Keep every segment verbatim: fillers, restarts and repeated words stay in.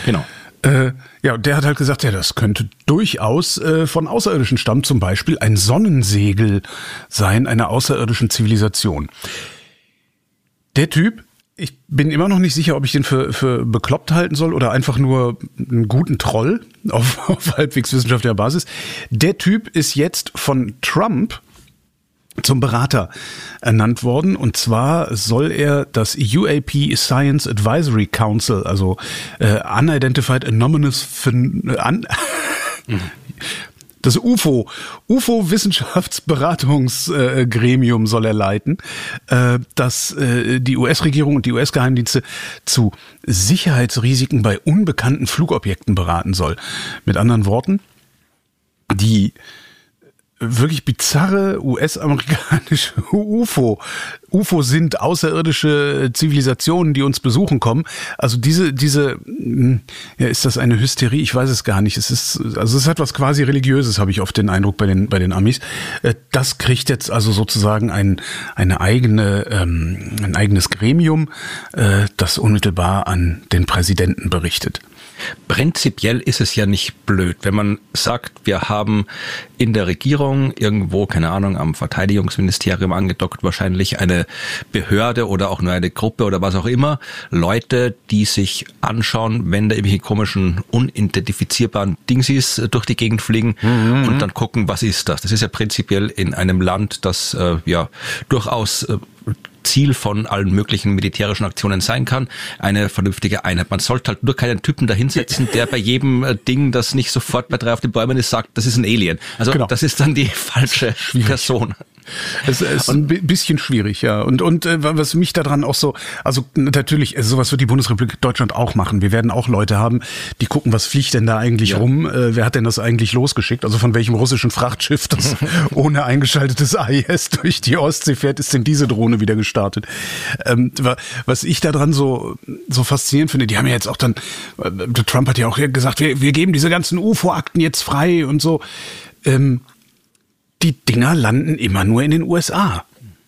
Genau. Äh, ja, und der hat halt gesagt, ja, das könnte durchaus äh, von Außerirdischen stammen, zum Beispiel ein Sonnensegel sein, einer außerirdischen Zivilisation. Der Typ, ich bin immer noch nicht sicher, ob ich den für, für bekloppt halten soll oder einfach nur einen guten Troll auf, auf halbwegs wissenschaftlicher Basis. Der Typ ist jetzt von Trump zum Berater ernannt worden, und zwar soll er das U A P Science Advisory Council, also äh, Unidentified Anomalous Phen- äh, un- das U F O, U F O-Wissenschaftsberatungsgremium äh, soll er leiten, äh, das äh, die U S-Regierung und die U S-Geheimdienste zu Sicherheitsrisiken bei unbekannten Flugobjekten beraten soll. Mit anderen Worten, die wirklich bizarre U S-amerikanische U F O. U F O sind außerirdische Zivilisationen, die uns besuchen kommen. Also diese, diese, ja, ist das eine Hysterie? Ich weiß es gar nicht. Es ist, also es hat was quasi Religiöses, habe ich oft den Eindruck bei den, bei den Amis. Das kriegt jetzt also sozusagen ein, eine eigene, ähm, ein eigenes Gremium, äh, das unmittelbar an den Präsidenten berichtet. Prinzipiell ist es ja nicht blöd, wenn man sagt, wir haben in der Regierung irgendwo, keine Ahnung, am Verteidigungsministerium angedockt wahrscheinlich eine Behörde oder auch nur eine Gruppe oder was auch immer, Leute, die sich anschauen, wenn da irgendwelche komischen, unidentifizierbaren Dingsies durch die Gegend fliegen mhm. und dann gucken, was ist das? Das ist ja prinzipiell in einem Land, das äh, ja durchaus äh, Ziel von allen möglichen militärischen Aktionen sein kann, eine vernünftige Einheit. Man sollte halt nur keinen Typen da hinsetzen, der bei jedem Ding, das nicht sofort bei drei auf den Bäumen ist, sagt, das ist ein Alien. Also genau. Das ist dann die falsche Schwierig. Person. Es ist ein bisschen schwierig, ja. Und und äh, was mich daran auch so, also natürlich, also sowas wird die Bundesrepublik Deutschland auch machen. Wir werden auch Leute haben, die gucken, was fliegt denn da eigentlich ja. rum? Äh, wer hat denn das eigentlich losgeschickt? Also von welchem russischen Frachtschiff, das ohne eingeschaltetes A I S durch die Ostsee fährt, ist denn diese Drohne wieder gestartet? Ähm, was ich daran so so faszinierend finde, die haben ja jetzt auch dann, äh, Trump hat ja auch gesagt, wir, wir geben diese ganzen U F O-Akten jetzt frei und so. Ähm, Die Dinger landen immer nur in den U S A.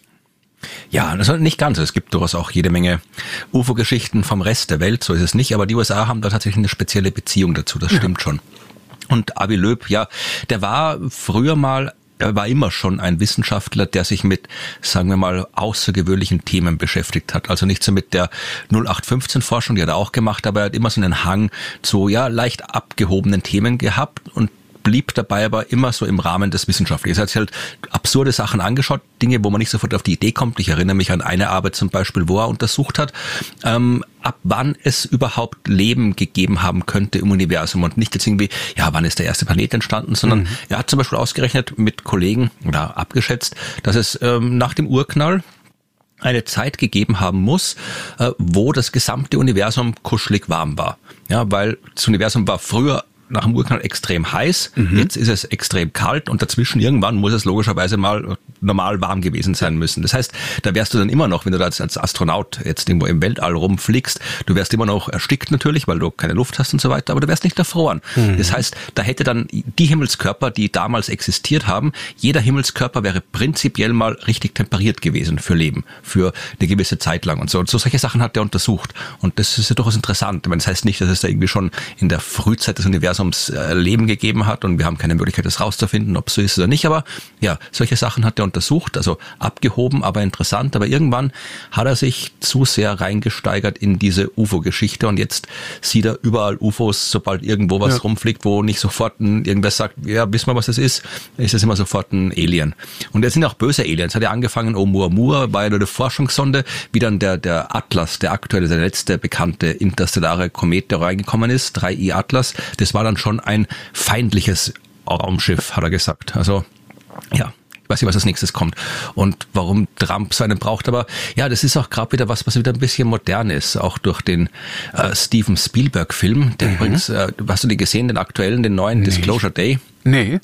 Ja, das ist nicht ganz. Es gibt durchaus auch jede Menge U F O-Geschichten vom Rest der Welt, so ist es nicht. Aber die U S A haben da tatsächlich eine spezielle Beziehung dazu, das stimmt ja. schon. Und Avi Loeb, ja, der war früher mal, er war immer schon ein Wissenschaftler, der sich mit, sagen wir mal, außergewöhnlichen Themen beschäftigt hat. Also nicht so mit der null acht fünfzehn Forschung, die hat er auch gemacht, aber er hat immer so einen Hang zu, ja, leicht abgehobenen Themen gehabt und blieb dabei aber immer so im Rahmen des Wissenschaftlichen. Er hat sich halt absurde Sachen angeschaut, Dinge, wo man nicht sofort auf die Idee kommt. Ich erinnere mich an eine Arbeit zum Beispiel, wo er untersucht hat, ähm, ab wann es überhaupt Leben gegeben haben könnte im Universum und nicht jetzt irgendwie, ja, wann ist der erste Planet entstanden, sondern mhm. er hat zum Beispiel ausgerechnet mit Kollegen oder abgeschätzt, dass es ähm, nach dem Urknall eine Zeit gegeben haben muss, äh, wo das gesamte Universum kuschelig warm war. Ja, weil das Universum war früher nach dem Urknall extrem heiß, mhm. jetzt ist es extrem kalt und dazwischen irgendwann muss es logischerweise mal normal warm gewesen sein müssen. Das heißt, da wärst du dann immer noch, wenn du da als, als Astronaut jetzt irgendwo im Weltall rumfliegst, du wärst immer noch erstickt natürlich, weil du keine Luft hast und so weiter, aber du wärst nicht erfroren. Mhm. Das heißt, da hätte dann die Himmelskörper, die damals existiert haben, jeder Himmelskörper wäre prinzipiell mal richtig temperiert gewesen für Leben, für eine gewisse Zeit lang und so. Und so solche Sachen hat er untersucht. Und das ist ja durchaus interessant. Ich meine, das heißt nicht, dass es da irgendwie schon in der Frühzeit des Universums Leben gegeben hat und wir haben keine Möglichkeit, das rauszufinden, ob es so ist oder nicht. Aber ja, solche Sachen hat er untersucht, also abgehoben, aber interessant. Aber irgendwann hat er sich zu sehr reingesteigert in diese U F O-Geschichte und jetzt sieht er überall U F Os, sobald irgendwo was ja. rumfliegt, wo nicht sofort ein, irgendwer sagt, ja, wissen wir, was das ist, ist das immer sofort ein Alien. Und es sind auch böse Aliens. Hat ja angefangen, Oumuamua war ja nur eine Forschungssonde, wie dann der, der Atlas, der aktuelle, der letzte bekannte interstellare Komet, der reingekommen ist, drei I Atlas, das war dann schon ein feindliches Raumschiff, hat er gesagt. Also, ja, ich weiß nicht, was als nächstes kommt und warum Trump so einen braucht, aber ja, das ist auch gerade wieder was, was wieder ein bisschen modern ist, auch durch den äh, Steven Spielberg-Film, der mhm. übrigens, äh, hast du den gesehen, den aktuellen, den neuen nee. Disclosure Day? Nee.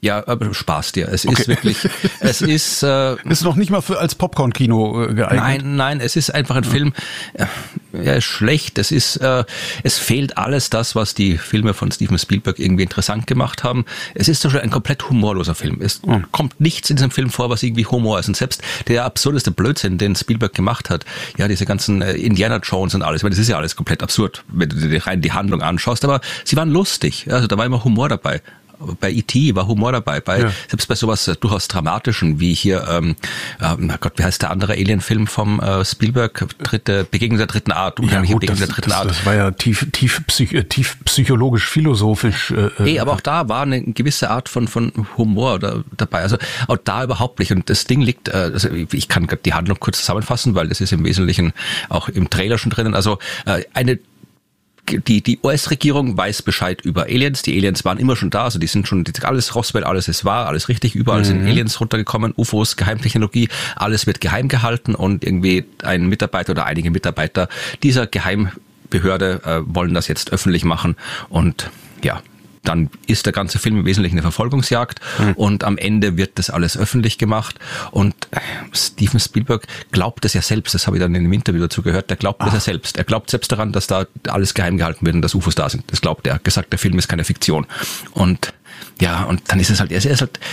Ja, aber Spaß dir. Es Okay. ist wirklich, es ist... Äh, Ist noch nicht mal für als Popcorn-Kino äh, geeignet. Nein, nein, es ist einfach ein ja. Film, äh, er ist schlecht. Es ist, äh, es fehlt alles das, was die Filme von Steven Spielberg irgendwie interessant gemacht haben. Es ist zum Beispiel ein komplett humorloser Film. Es mhm. kommt nichts in diesem Film vor, was irgendwie Humor ist. Und selbst der absurdeste Blödsinn, den Spielberg gemacht hat, ja, diese ganzen äh, Indiana Jones und alles, weil das ist ja alles komplett absurd, wenn du dir rein die Handlung anschaust. Aber sie waren lustig. Also da war immer Humor dabei. Bei E T war Humor dabei, bei ja. selbst bei sowas durchaus Dramatischen, wie hier, ähm, äh, Gott, wie heißt der andere Alien-Film vom äh, Spielberg? Dritte, Begegnung der dritten Art. Ja, gut, Begegnung das, der dritten das, Art. Das war ja tief, tief, psych, tief psychologisch, philosophisch. Äh, hey, aber auch da war eine gewisse Art von von Humor da, dabei. Also auch da überhaupt nicht. Und das Ding liegt, äh, also ich kann die Handlung kurz zusammenfassen, weil das ist im Wesentlichen auch im Trailer schon drinnen. Also äh, eine Die, die U S-Regierung weiß Bescheid über Aliens. Die Aliens waren immer schon da, also die sind schon, alles Roswell, alles ist wahr, alles richtig, überall mhm. sind Aliens runtergekommen, U F Os, Geheimtechnologie, alles wird geheim gehalten und irgendwie ein Mitarbeiter oder einige Mitarbeiter dieser Geheimbehörde äh, wollen das jetzt öffentlich machen und ja, dann ist der ganze Film im Wesentlichen eine Verfolgungsjagd mhm. und am Ende wird das alles öffentlich gemacht und Steven Spielberg glaubt es ja selbst, das habe ich dann in einem Interview dazu gehört, der glaubt es ja selbst. Er glaubt selbst daran, dass da alles geheim gehalten wird und dass U F Os da sind. Das glaubt er. Er hat gesagt, der Film ist keine Fiktion. Und ja, und dann ist es halt, er ist halt,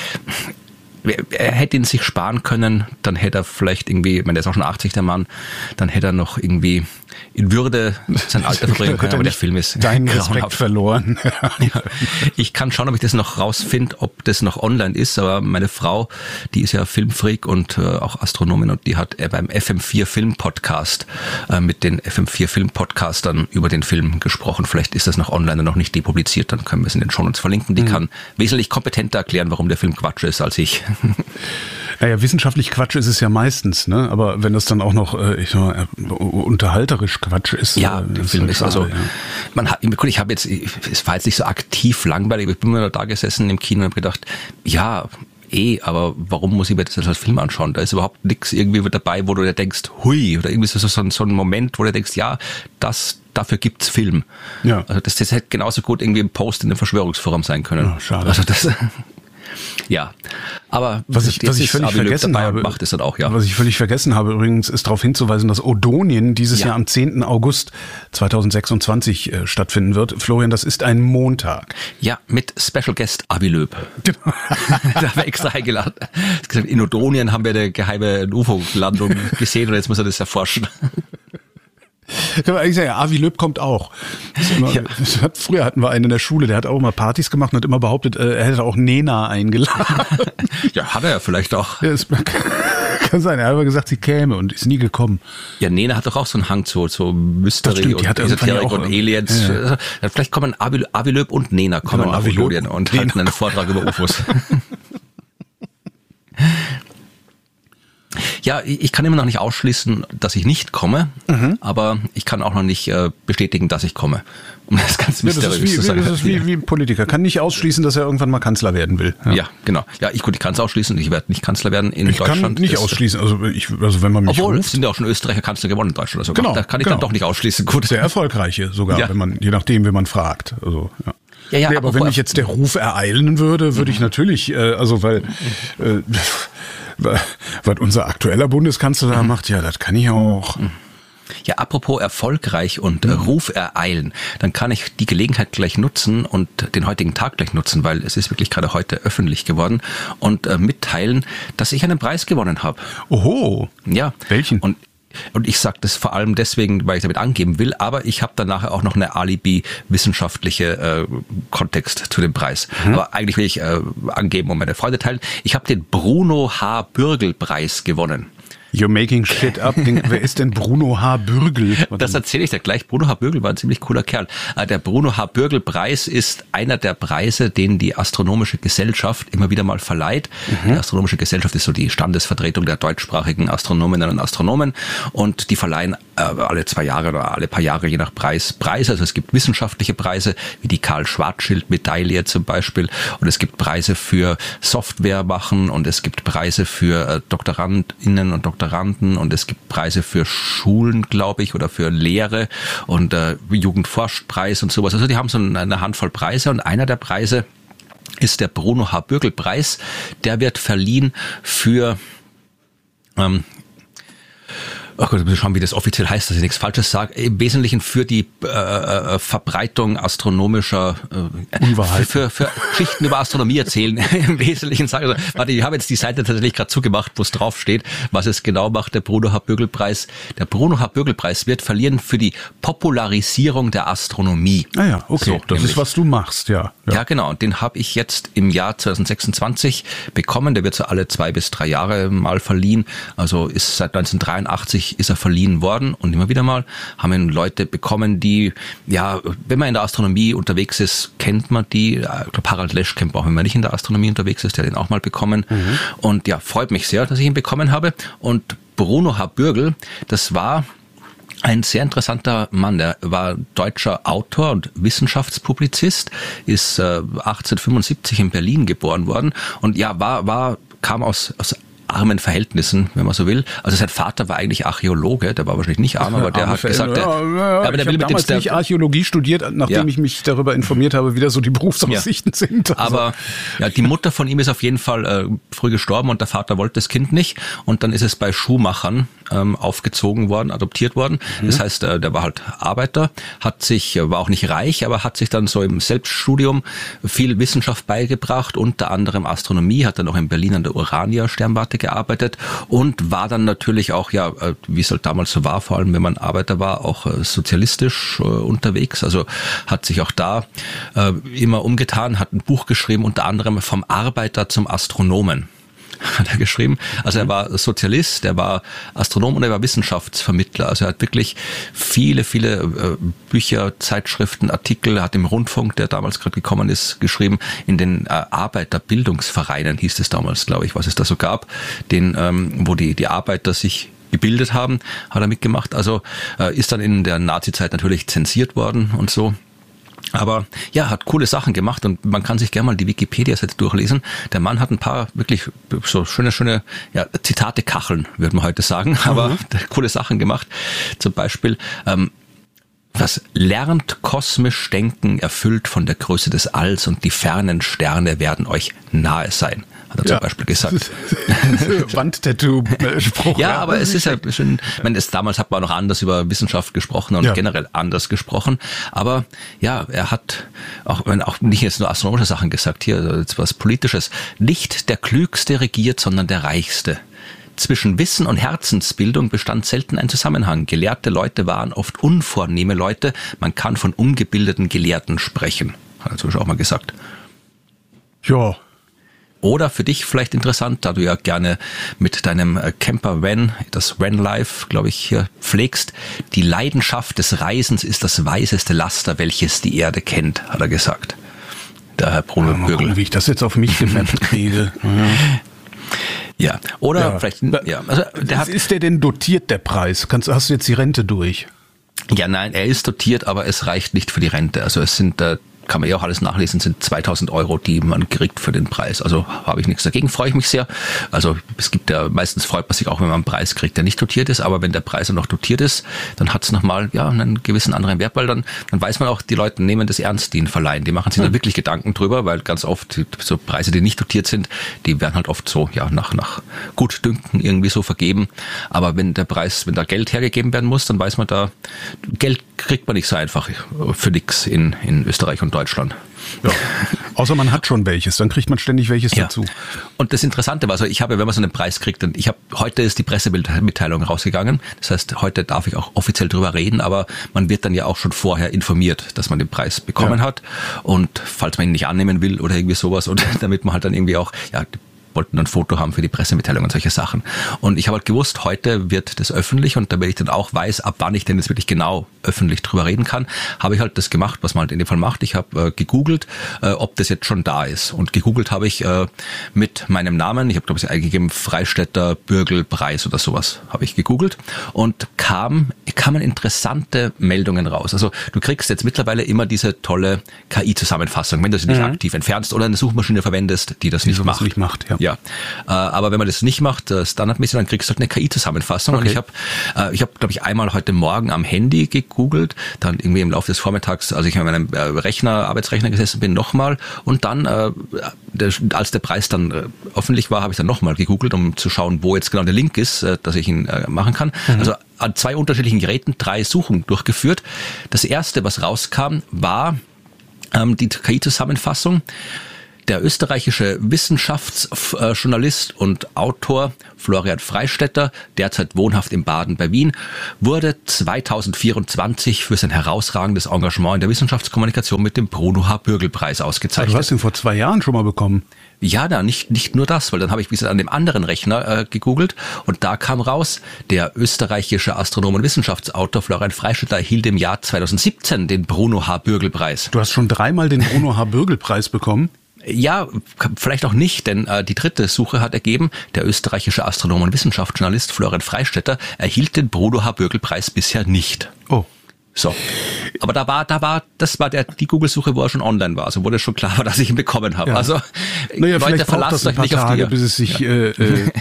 er hätte ihn sich sparen können, dann hätte er vielleicht irgendwie, ich meine, der ist auch schon achtzig, der Mann, dann hätte er noch irgendwie in Würde sein Alter verbringen können, aber der Film ist deinen Respekt verloren. Ja, ich kann schauen, ob ich das noch rausfinde, ob das noch online ist, aber meine Frau, die ist ja Filmfreak und äh, auch Astronomin und die hat äh, beim F M vier Film Podcast äh, mit den F M vier Film Podcastern über den Film gesprochen. Vielleicht ist das noch online und noch nicht depubliziert, dann können wir es in den Shownotes verlinken. Die mhm. kann wesentlich kompetenter erklären, warum der Film Quatsch ist, als ich. Naja, wissenschaftlich Quatsch ist es ja meistens, ne? Aber wenn das dann auch noch, äh, ich sag mal, unterhalterisch Quatsch ist. Ja, äh, der Film ist also, ja. man hat, ich habe jetzt, es war jetzt nicht so aktiv langweilig, ich bin immer da gesessen im Kino und habe gedacht, ja, eh, aber warum muss ich mir das als Film anschauen? Da ist überhaupt nichts irgendwie dabei, wo du dir denkst, hui, oder irgendwie so, so, so ein Moment, wo du denkst, ja, das, dafür gibt's Film. Ja. Also das, das hätte genauso gut irgendwie ein Post in einem Verschwörungsforum sein können. Oh, schade. Also das, ja, aber was ich, was ich völlig vergessen habe, macht es dann auch, ja. Was ich völlig vergessen habe übrigens, ist darauf hinzuweisen, dass Odonien dieses ja. Jahr am zehnten August zweitausendsechsundzwanzig äh, stattfinden wird. Florian, das ist ein Montag. Ja, mit Special Guest Avi Loeb. Da haben wir extra eingeladen. In Odonien haben wir eine geheime U F O-Landung gesehen und jetzt muss er das erforschen. Kann man eigentlich sagen, Avi Loeb kommt auch. Immer, ja. hat, früher hatten wir einen in der Schule, der hat auch immer Partys gemacht und hat immer behauptet, er hätte auch Nena eingeladen. Ja, hat er ja vielleicht auch. Ja, das kann sein, er hat aber gesagt, sie käme und ist nie gekommen. Ja, Nena hat doch auch so einen Hang zu, zu Mystery und Esoterik und Aliens. Ja, ja. Vielleicht kommen Avi, Avi Loeb und Nena kommen genau, nach Odonien und Nena. halten einen Vortrag über U F Os. Ja, ich kann immer noch nicht ausschließen, dass ich nicht komme, mhm. aber ich kann auch noch nicht äh, bestätigen, dass ich komme. Um das ganz mysteriös ja, das ist wie, zu sagen. Das ist wie, wie ein Politiker. Kann nicht ausschließen, dass er irgendwann mal Kanzler werden will. Ja, ja genau. Ja, ich, gut, ich kann es ausschließen. Ich werde nicht Kanzler werden in ich Deutschland. Ich kann nicht das, ausschließen. Also, ich, also wenn man mich Obwohl, ruft, es sind ja auch schon Österreicher Kanzler gewonnen in Deutschland. Also genau, da kann ich genau. dann doch nicht ausschließen. Gut. Sehr erfolgreiche sogar, ja. wenn man, je nachdem, wenn man fragt. Also, ja. Ja, ja, nee, aber, aber wenn mich jetzt der Ruf ereilen würde, würde mhm. ich natürlich, äh, also weil äh, was unser aktueller Bundeskanzler da mhm. macht, ja, das kann ich auch. Ja, apropos erfolgreich und mhm. Ruf ereilen, dann kann ich die Gelegenheit gleich nutzen und den heutigen Tag gleich nutzen, weil es ist wirklich gerade heute öffentlich geworden und äh, mitteilen, dass ich einen Preis gewonnen habe. Oho. Ja. Welchen? Und Und ich sage das vor allem deswegen, weil ich damit angeben will, aber ich habe dann nachher auch noch eine Alibi-wissenschaftliche äh, Kontext zu dem Preis. Mhm. Aber eigentlich will ich äh, angeben und meine Freude teilen. Ich habe den Bruno H. Bürgel-Preis gewonnen. You're making shit up. Wer ist denn Bruno H. Bürgel? Das erzähle ich dir gleich. Bruno H. Bürgel war ein ziemlich cooler Kerl. Der Bruno H. Bürgel Preis ist einer der Preise, den die Astronomische Gesellschaft immer wieder mal verleiht. Mhm. Die Astronomische Gesellschaft ist so die Standesvertretung der deutschsprachigen Astronominnen und Astronomen und die verleihen äh, alle zwei Jahre oder alle paar Jahre je nach Preis Preise. Also es gibt wissenschaftliche Preise, wie die Karl-Schwarzschild-Medaille zum Beispiel, und es gibt Preise für Software machen und es gibt Preise für äh, DoktorandInnen und Doktoranden und es gibt Preise für Schulen, glaube ich, oder für Lehre und äh, Jugendforschpreis und sowas. Also die haben so eine Handvoll Preise und einer der Preise ist der Bruno H. Bürgl-Preis. Der wird verliehen für... Ähm, Ach Gott, ich muss schauen, wie das offiziell heißt, dass ich nichts Falsches sage. Im Wesentlichen für die äh, Verbreitung astronomischer äh, Unwahrheit. Für, für, für Geschichten über Astronomie erzählen. Im Wesentlichen sage ich, also, warte, ich habe jetzt die Seite tatsächlich gerade zugemacht, wo es drauf steht, was es genau macht, der Bruno H. Bürgl-Preis. Der Bruno H. Bürgl-Preis wird verliehen für die Popularisierung der Astronomie. Ah ja, okay, so, das nämlich. Ist, was du machst, ja. Ja, ja genau, und den habe ich jetzt im Jahr zwanzig sechsundzwanzig bekommen. Der wird so alle zwei bis drei Jahre mal verliehen. Also ist seit neunzehnhundertdreiundachtzig ist er verliehen worden und immer wieder mal haben ihn Leute bekommen, die, ja, wenn man in der Astronomie unterwegs ist, kennt man die. Ich glaube, Harald Lesch kennt man auch, wenn man nicht in der Astronomie unterwegs ist, der hat ihn auch mal bekommen. Mhm. Und ja, freut mich sehr, dass ich ihn bekommen habe. Und Bruno H. Bürgl, das war ein sehr interessanter Mann, der war deutscher Autor und Wissenschaftspublizist, ist äh, achtzehnhundertfünfundsiebzig in Berlin geboren worden und ja, war, war, kam aus, aus armen Verhältnissen, wenn man so will. Also sein Vater war eigentlich Archäologe, der war wahrscheinlich nicht arm, aber der hat gesagt, der, ja, ja, aber der will mit damals dem nicht Archäologie studiert, nachdem ja. ich mich darüber informiert habe, wie da so die Berufsaussichten ja. sind. Also. Aber ja, die Mutter von ihm ist auf jeden Fall äh, früh gestorben und der Vater wollte das Kind nicht und dann ist es bei Schuhmachern ähm, aufgezogen worden, adoptiert worden. Mhm. Das heißt, äh, der war halt Arbeiter, hat sich, war auch nicht reich, aber hat sich dann so im Selbststudium viel Wissenschaft beigebracht, unter anderem Astronomie, hat dann auch in Berlin an der Urania-Sternwarte gearbeitet und war dann natürlich auch, ja, wie es halt damals so war, vor allem wenn man Arbeiter war, auch sozialistisch äh, unterwegs. Also hat sich auch da äh, immer umgetan, hat ein Buch geschrieben, unter anderem Vom Arbeiter zum Astronomen. Hat er geschrieben. Also er war Sozialist, er war Astronom und er war Wissenschaftsvermittler. Also er hat wirklich viele, viele äh, Bücher, Zeitschriften, Artikel, hat im Rundfunk, der damals gerade gekommen ist, geschrieben, in den äh, Arbeiterbildungsvereinen hieß es damals, glaube ich, was es da so gab, den, ähm, wo die, die Arbeiter sich gebildet haben, hat er mitgemacht. Also äh, ist dann in der Nazizeit natürlich zensiert worden und so. Aber ja, hat coole Sachen gemacht und man kann sich gerne mal die Wikipedia-Seite durchlesen. Der Mann hat ein paar wirklich so schöne, schöne ja, Zitate-Kacheln, würde man heute sagen, aber mhm. coole Sachen gemacht. Zum Beispiel, ähm, was lernt kosmisch denken, erfüllt von der Größe des Alls und die fernen Sterne werden euch nahe sein. Hat er ja. zum Beispiel gesagt. Wandtattoo-Spruch. ja, aber es ist ja schon, ich meine, das, damals hat man noch anders über Wissenschaft gesprochen und ja. generell anders gesprochen. Aber ja, er hat auch, wenn auch nicht jetzt nur astronomische Sachen gesagt, hier jetzt was Politisches. Nicht der Klügste regiert, sondern der Reichste. Zwischen Wissen und Herzensbildung bestand selten ein Zusammenhang. Gelehrte Leute waren oft unvornehme Leute. Man kann von ungebildeten Gelehrten sprechen. Hat er zum Beispiel auch mal gesagt. Ja. Oder für dich vielleicht interessant, da du ja gerne mit deinem Camper Van, das Van Life, glaube ich, hier pflegst. Die Leidenschaft des Reisens ist das weiseste Laster, welches die Erde kennt, hat er gesagt. Der Herr Bruno ja, Bürgl. Gucken, wie ich das jetzt auf mich gemappt kriege. Ja, oder ja. vielleicht, ja. Also, der hat, ist der denn dotiert, der Preis? Kannst, hast du jetzt die Rente durch? Ja, nein, er ist dotiert, aber es reicht nicht für die Rente. Also es sind, äh, kann man ja auch alles nachlesen, sind zweitausend Euro, die man kriegt für den Preis. Also habe ich nichts dagegen, freue ich mich sehr. Also es gibt ja, meistens freut man sich auch, wenn man einen Preis kriegt, der nicht dotiert ist, aber wenn der Preis dann noch dotiert ist, dann hat es nochmal ja, einen gewissen anderen Wert, weil dann, dann weiß man auch, die Leute nehmen das ernst, die ihn verleihen. Die machen sich dann wirklich Gedanken drüber, weil ganz oft so Preise, die nicht dotiert sind, die werden halt oft so ja nach, nach Gutdünken irgendwie so vergeben. Aber wenn der Preis, wenn da Geld hergegeben werden muss, dann weiß man da, Geld kriegt man nicht so einfach für nix in, in Österreich und Deutschland. Ja. Außer man hat schon welches, dann kriegt man ständig welches ja. dazu. Und das Interessante war, also ich habe, wenn man so einen Preis kriegt, und ich habe, heute ist die Pressemitteilung rausgegangen, das heißt, heute darf ich auch offiziell drüber reden, aber man wird dann ja auch schon vorher informiert, dass man den Preis bekommen ja. hat und falls man ihn nicht annehmen will oder irgendwie sowas und damit man halt dann irgendwie auch, ja, wollten ein Foto haben für die Pressemitteilung und solche Sachen. Und ich habe halt gewusst, heute wird das öffentlich und damit ich dann auch weiß, ab wann ich denn jetzt wirklich genau öffentlich drüber reden kann, habe ich halt das gemacht, was man halt in dem Fall macht. Ich habe äh, gegoogelt, äh, ob das jetzt schon da ist. Und gegoogelt habe ich äh, mit meinem Namen, ich habe glaube ich eingegeben, Freistädter Bürgl Preis oder sowas, habe ich gegoogelt und kam, kamen interessante Meldungen raus. Also du kriegst jetzt mittlerweile immer diese tolle K I-Zusammenfassung, wenn du sie nicht mhm. aktiv entfernst oder eine Suchmaschine verwendest, die das die nicht macht. Nicht macht ja. Ja, äh, aber wenn man das nicht macht, äh, standardmäßig, dann kriegst du halt eine K I-Zusammenfassung. Okay. Und ich habe, äh, ich habe, glaube ich, einmal heute Morgen am Handy gegoogelt, dann irgendwie im Laufe des Vormittags, also ich an meinem äh, Rechner, Arbeitsrechner gesessen bin, nochmal. Und dann, äh, der, als der Preis dann äh, öffentlich war, habe ich dann nochmal gegoogelt, um zu schauen, wo jetzt genau der Link ist, äh, dass ich ihn äh, machen kann. Mhm. Also an zwei unterschiedlichen Geräten drei Suchungen durchgeführt. Das erste, was rauskam, war ähm, die K I-Zusammenfassung. Der österreichische Wissenschaftsjournalist und Autor Florian Freistetter, derzeit wohnhaft in Baden bei Wien, wurde zweitausendvierundzwanzig für sein herausragendes Engagement in der Wissenschaftskommunikation mit dem Bruno H. Bürgl-Preis ausgezeichnet. Du hast ihn vor zwei Jahren schon mal bekommen. Ja, na, nicht, nicht nur das, weil dann habe ich, wie gesagt, an dem anderen Rechner äh, gegoogelt und da kam raus, der österreichische Astronom und Wissenschaftsautor Florian Freistetter erhielt im Jahr zweitausendsiebzehn den Bruno H. Bürgl-Preis. Du hast schon dreimal den Bruno H. Bürgl-Preis bekommen? Ja, vielleicht auch nicht, denn äh, die dritte Suche hat ergeben, der österreichische Astronom und Wissenschaftsjournalist Florian Freistetter erhielt den Bruno H. Bürgl-Preis bisher nicht. Oh. So. Aber da war, da war, das war der, die Google-Suche, wo er schon online war. Also wo das schon klar war, dass ich ihn bekommen habe. Ja. Also, naja, Leute, verlasst euch nicht Tage, auf die. Bis es sich, ja. Äh, äh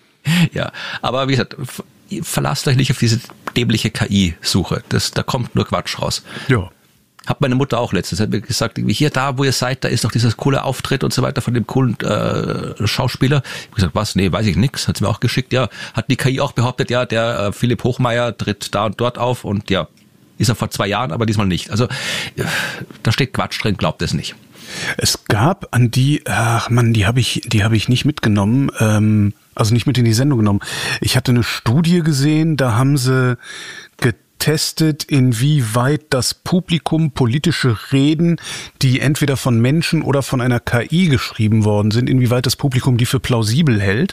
ja, aber wie gesagt, verlasst euch nicht auf diese dämliche K I-Suche. Das, da kommt nur Quatsch raus. Ja. Hat meine Mutter auch letztens, hat mir gesagt, irgendwie hier, da, wo ihr seid, da ist doch dieses coole Auftritt und so weiter von dem coolen äh, Schauspieler. Ich habe gesagt, was? Nee, weiß ich nix. Hat sie mir auch geschickt. Ja, hat die K I auch behauptet, ja, der äh, Philipp Hochmeier tritt da und dort auf und ja, ist er vor zwei Jahren, aber diesmal nicht. Also äh, da steht Quatsch drin, glaubt es nicht. Es gab an die, ach man, die habe ich, die habe ich nicht mitgenommen, ähm, also nicht mit in die Sendung genommen. Ich hatte eine Studie gesehen, da haben sie getestet, inwieweit das Publikum politische Reden, die entweder von Menschen oder von einer K I geschrieben worden sind, inwieweit das Publikum die für plausibel hält.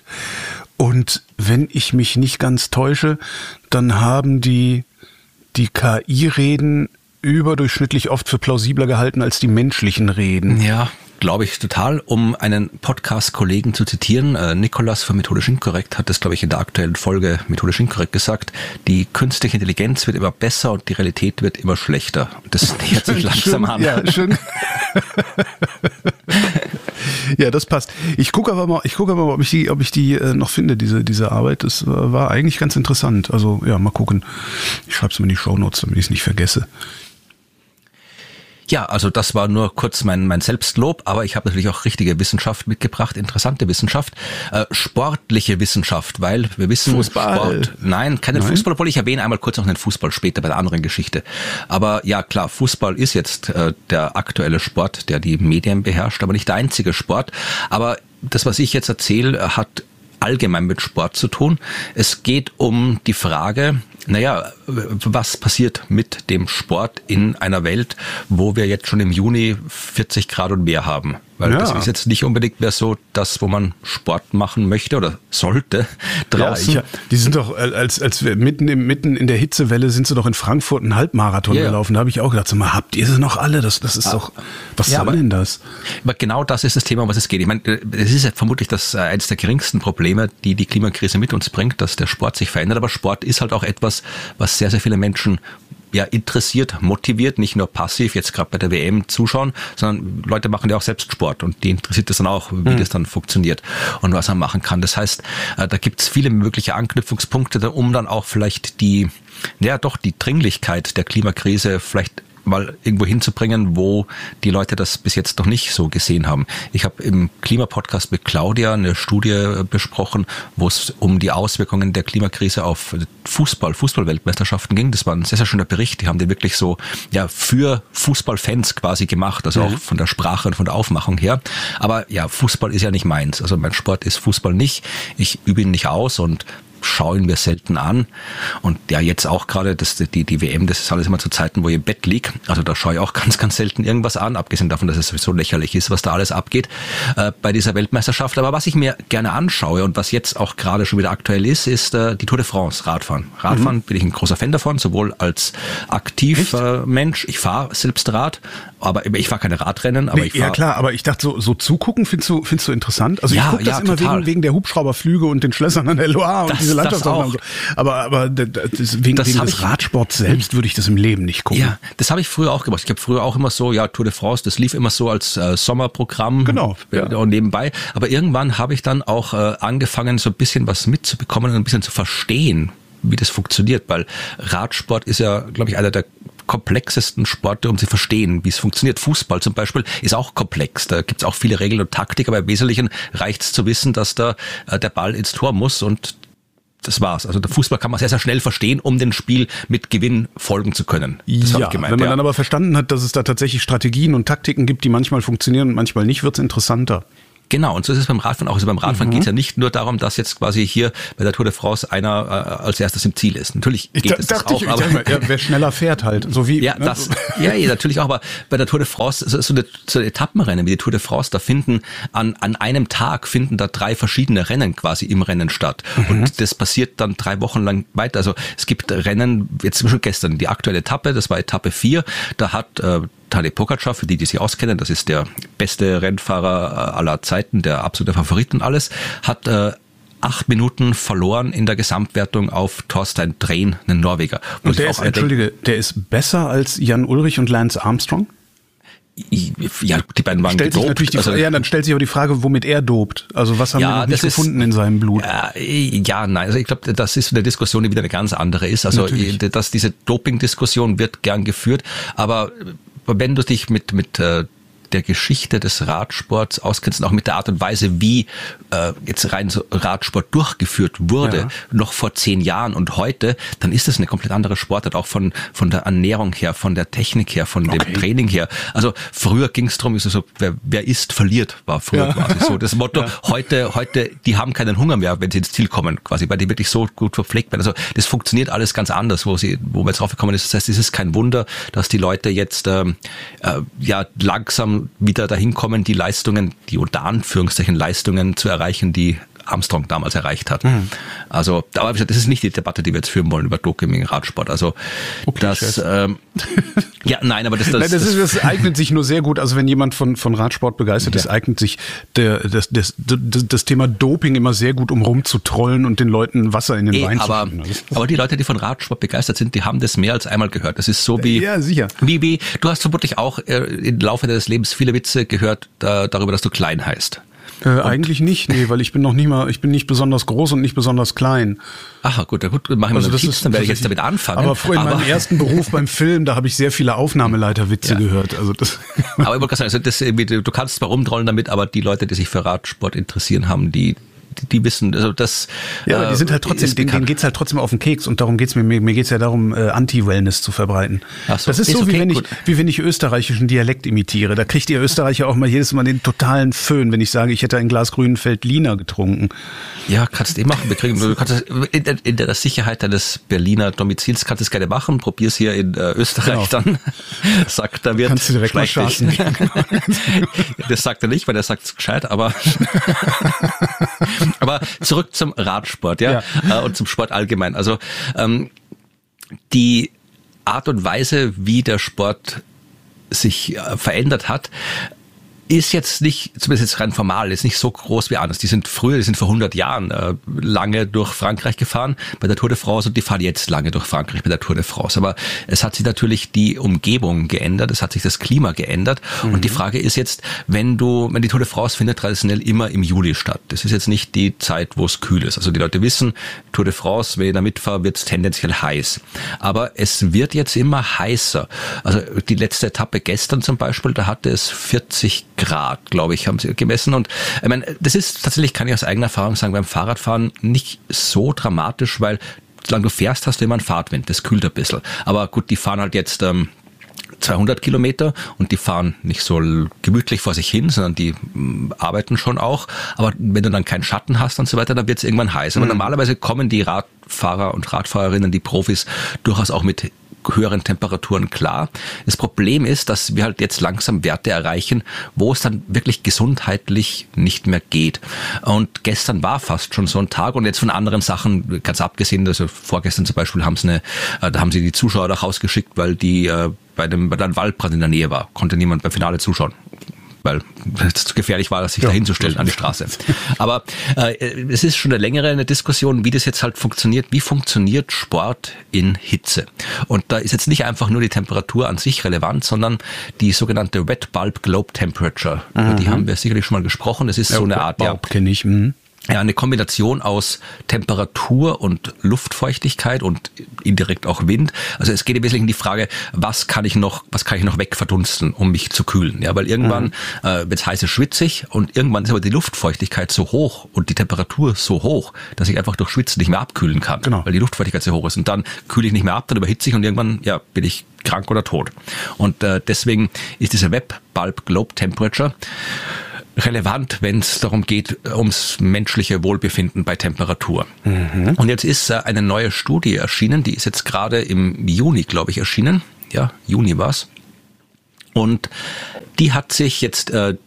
Und wenn ich mich nicht ganz täusche, dann haben die die K I-Reden überdurchschnittlich oft für plausibler gehalten als die menschlichen Reden. Ja, glaube ich total. Um einen Podcast-Kollegen zu zitieren, äh, Nikolas von Methodisch Inkorrekt hat das, glaube ich, in der aktuellen Folge Methodisch Inkorrekt gesagt, die künstliche Intelligenz wird immer besser und die Realität wird immer schlechter. Das nähert sich langsam an. Ja, schön. Ja, das passt. Ich gucke aber mal, ich gucke aber mal, ob ich die, ob ich die äh, noch finde, diese, diese Arbeit. Das äh, war eigentlich ganz interessant. Also, ja, mal gucken. Ich schreibe es mir in die Shownotes, damit ich es nicht vergesse. Ja, also das war nur kurz mein mein Selbstlob, aber ich habe natürlich auch richtige Wissenschaft mitgebracht, interessante Wissenschaft, äh, sportliche Wissenschaft, weil wir wissen, Fußball. Sport, nein, keinen Nein? Fußball, obwohl ich erwähne einmal kurz noch den Fußball später bei der anderen Geschichte. Aber ja, klar, Fußball ist jetzt äh, der aktuelle Sport, der die Medien beherrscht, aber nicht der einzige Sport. Aber das, was ich jetzt erzähle, hat allgemein mit Sport zu tun. Es geht um die Frage, naja, was passiert mit dem Sport in einer Welt, wo wir jetzt schon im Juni vierzig Grad und mehr haben? Weil ja. Das ist jetzt nicht unbedingt mehr so das, wo man Sport machen möchte oder sollte draußen. Ja, ich, die sind doch, als, als wir mitten, im, mitten in der Hitzewelle sind sie doch in Frankfurt einen Halbmarathon ja. gelaufen. Da habe ich auch gedacht, sag mal, habt ihr sie noch alle? Das, das ist ah, doch, was ja, soll aber, denn das? Aber genau das ist das Thema, um was es geht. Ich meine, es ist ja vermutlich das eines der geringsten Probleme, die die Klimakrise mit uns bringt, dass der Sport sich verändert. Aber Sport ist halt auch etwas, was sehr, sehr viele Menschen ja interessiert, motiviert, nicht nur passiv jetzt gerade bei der W M zuschauen, sondern Leute machen ja auch selbst Sport und die interessiert das dann auch, wie mhm. das dann funktioniert und was man machen kann. Das heißt, da gibt es viele mögliche Anknüpfungspunkte, um dann auch vielleicht die, ja doch die Dringlichkeit der Klimakrise vielleicht mal irgendwo hinzubringen, wo die Leute das bis jetzt noch nicht so gesehen haben. Ich habe im Klimapodcast mit Claudia eine Studie besprochen, wo es um die Auswirkungen der Klimakrise auf Fußball, Fußball-Weltmeisterschaften ging. Das war ein sehr, sehr schöner Bericht. Die haben den wirklich so ja für Fußballfans quasi gemacht, also mhm. auch von der Sprache und von der Aufmachung her. Aber ja, Fußball ist ja nicht meins. Also mein Sport ist Fußball nicht. Ich übe ihn nicht aus und schauen wir selten an. Und ja, jetzt auch gerade das, die, die W M, das ist alles immer zu Zeiten, wo ich im Bett liege. Also da schaue ich auch ganz, ganz selten irgendwas an, abgesehen davon, dass es sowieso lächerlich ist, was da alles abgeht äh, bei dieser Weltmeisterschaft. Aber was ich mir gerne anschaue und was jetzt auch gerade schon wieder aktuell ist, ist äh, die Tour de France, Radfahren. Radfahren mhm. bin ich ein großer Fan davon, sowohl als aktiver Mensch, ich fahre selbst Rad, Aber ich fahre keine Radrennen, aber nee, ich fahr, ja klar, aber ich dachte, so, so zugucken findest du, findest du interessant? Also ja, ich gucke das ja, immer wegen, wegen der Hubschrauberflüge und den Schlössern an der Loire und das, diese Landschaftsaufnahmen. So. Aber, aber das, wegen, das wegen des ich, Radsports selbst würde ich das im Leben nicht gucken. Ja, das habe ich früher auch gemacht. Ich habe früher auch immer so, ja, Tour de France, das lief immer so als äh, Sommerprogramm. Genau. Ja. Und nebenbei. Aber irgendwann habe ich dann auch äh, angefangen, so ein bisschen was mitzubekommen und ein bisschen zu verstehen, wie das funktioniert. Weil Radsport ist ja, glaube ich, einer der komplexesten Sporte, um zu verstehen, wie es funktioniert. Fußball zum Beispiel ist auch komplex. Da gibt es auch viele Regeln und Taktik, aber im Wesentlichen reicht es zu wissen, dass da äh, der Ball ins Tor muss und das war's. Also der Fußball kann man sehr, sehr schnell verstehen, um dem Spiel mit Gewinn folgen zu können. Das ja, gemeint, wenn man ja. dann aber verstanden hat, dass es da tatsächlich Strategien und Taktiken gibt, die manchmal funktionieren und manchmal nicht, wird's interessanter. Genau, und so ist es beim Radfahren auch. Also beim Radfahren mhm. geht es ja nicht nur darum, dass jetzt quasi hier bei der Tour de France einer äh, als erstes im Ziel ist. Natürlich geht ich es da, das auch. Ich, aber ich mal, ja, wer schneller fährt halt, so wie... Ja, ne? das, ja, ja, natürlich auch, aber bei der Tour de France, so, so, eine, so eine Etappenrennen wie die Tour de France, da finden an, an einem Tag finden da drei verschiedene Rennen quasi im Rennen statt. Mhm. Und das passiert dann drei Wochen lang weiter. Also es gibt Rennen, jetzt zum Beispiel gestern, die aktuelle Etappe, das war Etappe vier, da hat... Äh, Tadej Pogačar, für die, die sich auskennen, das ist der beste Rennfahrer aller Zeiten, der absolute Favorit und alles, hat äh, acht Minuten verloren in der Gesamtwertung auf Thorstein Drehn, einen Norweger. Und der ist, entschuldige, der ist besser als Jan Ullrich und Lance Armstrong? Ja, die beiden waren stellt gedopt. Sich natürlich die also, Frage, ja, dann stellt sich auch die Frage, womit er dopt. Also was haben ja, wir noch nicht ist, gefunden in seinem Blut? Äh, ja, nein, also ich glaube, das ist eine Diskussion, die wieder eine ganz andere ist. Also dass diese Doping-Diskussion wird gern geführt, aber wenn du dich mit mit äh, der Geschichte des Radsports auskennst und auch mit der Art und Weise, wie äh, jetzt rein so Radsport durchgeführt wurde, ja. noch vor zehn Jahren und heute, dann ist das eine komplett andere Sportart, auch von von der Ernährung her, von der Technik her, von okay. dem Training her. Also früher ging es darum, so, wer, wer isst, verliert, war früher ja. quasi so das Motto. Ja. Heute, heute, die haben keinen Hunger mehr, wenn sie ins Ziel kommen, quasi, weil die wirklich so gut verpflegt werden. Also das funktioniert alles ganz anders, wo sie, wo wir jetzt draufgekommen ist. Das heißt, es ist kein Wunder, dass die Leute jetzt ähm, äh, ja langsam wieder dahin kommen, die Leistungen, die unter Anführungszeichen Leistungen zu erreichen, die Armstrong damals erreicht hat. Mhm. Also, aber das ist nicht die Debatte, die wir jetzt führen wollen über Doping im Radsport. Also okay, das, ähm, ja, nein, aber das, das, nein, das, ist, das eignet sich nur sehr gut. Also wenn jemand von von Radsport begeistert ja. ist, eignet sich der das, das das das Thema Doping immer sehr gut, um rumzutrollen und den Leuten Wasser in den e, Wein aber, zu schütten. Aber die Leute, die von Radsport begeistert sind, die haben das mehr als einmal gehört. Das ist so wie ja sicher. Wie wie du hast vermutlich auch äh, im Laufe deines Lebens viele Witze gehört da, darüber, dass du klein heißt. Äh, eigentlich nicht, nee, weil ich bin noch nicht mal, ich bin nicht besonders groß und nicht besonders klein. Aha, gut, gut, machen wir also das Notizen, dann werde ich jetzt damit anfangen. Aber früher in meinem ersten Beruf beim Film, da habe ich sehr viele Aufnahmeleiterwitze ja. gehört. Also das. Aber ich wollte gerade sagen, also das, du kannst zwar rumtrollen damit, aber die Leute, die sich für Radsport interessieren, haben die Die, die wissen, also das. Ja, aber die sind halt trotzdem, denen, denen geht's halt trotzdem auf den Keks und darum geht's mir. Mir, mir geht's ja darum, äh, Anti-Wellness zu verbreiten. Ach so, das ist, ist so, okay, wie wenn ich, wie wenn ich österreichischen Dialekt imitiere. Da kriegt ihr Österreicher auch mal jedes Mal den totalen Föhn, wenn ich sage, ich hätte ein Glas grünen Veltliner getrunken. Ja, kannst du eh machen. Wir kriegen, du kannst das in der, in der Sicherheit deines Berliner Domizils kannst du es gerne machen. Probier's hier in äh, Österreich genau. dann. Sagt, da wird. Kannst du direkt mal schaffen. Das sagt er nicht, weil er sagt es gescheit, aber. Aber zurück zum Radsport, ja, ja. und zum Sport allgemein. Also ähm, die Art und Weise, wie der Sport sich äh, verändert hat, ist jetzt nicht, zumindest jetzt rein formal, ist nicht so groß wie anders. Die sind früher, die sind vor hundert Jahren äh, lange durch Frankreich gefahren bei der Tour de France und die fahren jetzt lange durch Frankreich bei der Tour de France. Aber es hat sich natürlich die Umgebung geändert, es hat sich das Klima geändert mhm. und die Frage ist jetzt, wenn du, wenn die Tour de France findet traditionell immer im Juli statt. Das ist jetzt nicht die Zeit, wo es kühl ist. Also die Leute wissen, Tour de France, wenn ich da mitfahre, wird es tendenziell heiß. Aber es wird jetzt immer heißer. Also die letzte Etappe gestern zum Beispiel, da hatte es vierzig Grad, glaube ich, haben sie gemessen. Und ich meine, das ist tatsächlich, kann ich aus eigener Erfahrung sagen, beim Fahrradfahren nicht so dramatisch, weil solange du fährst, hast du immer einen Fahrtwind. Das kühlt ein bisschen. Aber gut, die fahren halt jetzt ähm, zweihundert Kilometer und die fahren nicht so gemütlich vor sich hin, sondern die m, arbeiten schon auch. Aber wenn du dann keinen Schatten hast und so weiter, dann wird es irgendwann heiß. Aber mhm. normalerweise kommen die Radfahrer und Radfahrerinnen, die Profis, durchaus auch mit höheren Temperaturen klar. Das Problem ist, dass wir halt jetzt langsam Werte erreichen, wo es dann wirklich gesundheitlich nicht mehr geht. Und gestern war fast schon so ein Tag und jetzt von anderen Sachen, ganz abgesehen, also vorgestern zum Beispiel haben sie eine, da haben sie die Zuschauer doch rausgeschickt, weil die bei dem, bei einem Waldbrand in der Nähe war, konnte niemand beim Finale zuschauen, weil es zu gefährlich war, sich ja. dahin zu stellen an die Straße. Aber äh, es ist schon eine längere eine Diskussion, wie das jetzt halt funktioniert. Wie funktioniert Sport in Hitze? Und da ist jetzt nicht einfach nur die Temperatur an sich relevant, sondern die sogenannte Wet Bulb Globe Temperature. Mhm. Über die haben wir sicherlich schon mal gesprochen. Das ist ja, so eine Art, ja, kenne ich. Mhm. Ja, eine Kombination aus Temperatur und Luftfeuchtigkeit und indirekt auch Wind. Also es geht im Wesentlichen um die Frage, was kann ich noch, was kann ich noch wegverdunsten, um mich zu kühlen? Ja, weil irgendwann mhm. äh, wird es heiß, schwitzig und irgendwann ist aber die Luftfeuchtigkeit so hoch und die Temperatur so hoch, dass ich einfach durch Schwitzen nicht mehr abkühlen kann, genau. weil die Luftfeuchtigkeit so hoch ist. Und dann kühle ich nicht mehr ab, dann überhitze ich und irgendwann ja bin ich krank oder tot. Und äh, deswegen ist diese Wet Bulb Globe Temperature relevant, wenn es darum geht, ums menschliche Wohlbefinden bei Temperatur. Mhm. Und jetzt ist äh, eine neue Studie erschienen, die ist jetzt gerade im Juni, glaube ich, erschienen. Ja, Juni war's. Und die hat sich jetzt, äh,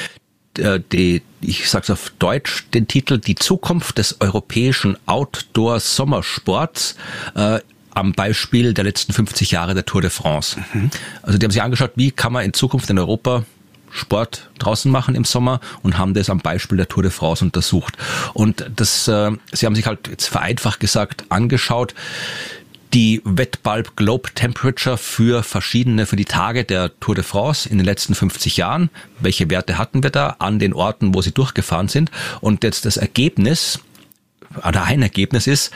die, ich sag's auf Deutsch, den Titel Die Zukunft des europäischen Outdoor-Sommersports äh, am Beispiel der letzten fünfzig Jahre der Tour de France. Mhm. Also die haben sich angeschaut, wie kann man in Zukunft in Europa Sport draußen machen im Sommer und haben das am Beispiel der Tour de France untersucht. Und das, äh, sie haben sich halt jetzt vereinfacht gesagt angeschaut, die Wet Bulb Globe Temperature für verschiedene, für die Tage der Tour de France in den letzten fünfzig Jahren. Welche Werte hatten wir da an den Orten, wo sie durchgefahren sind? Und jetzt das Ergebnis, oder ein Ergebnis ist,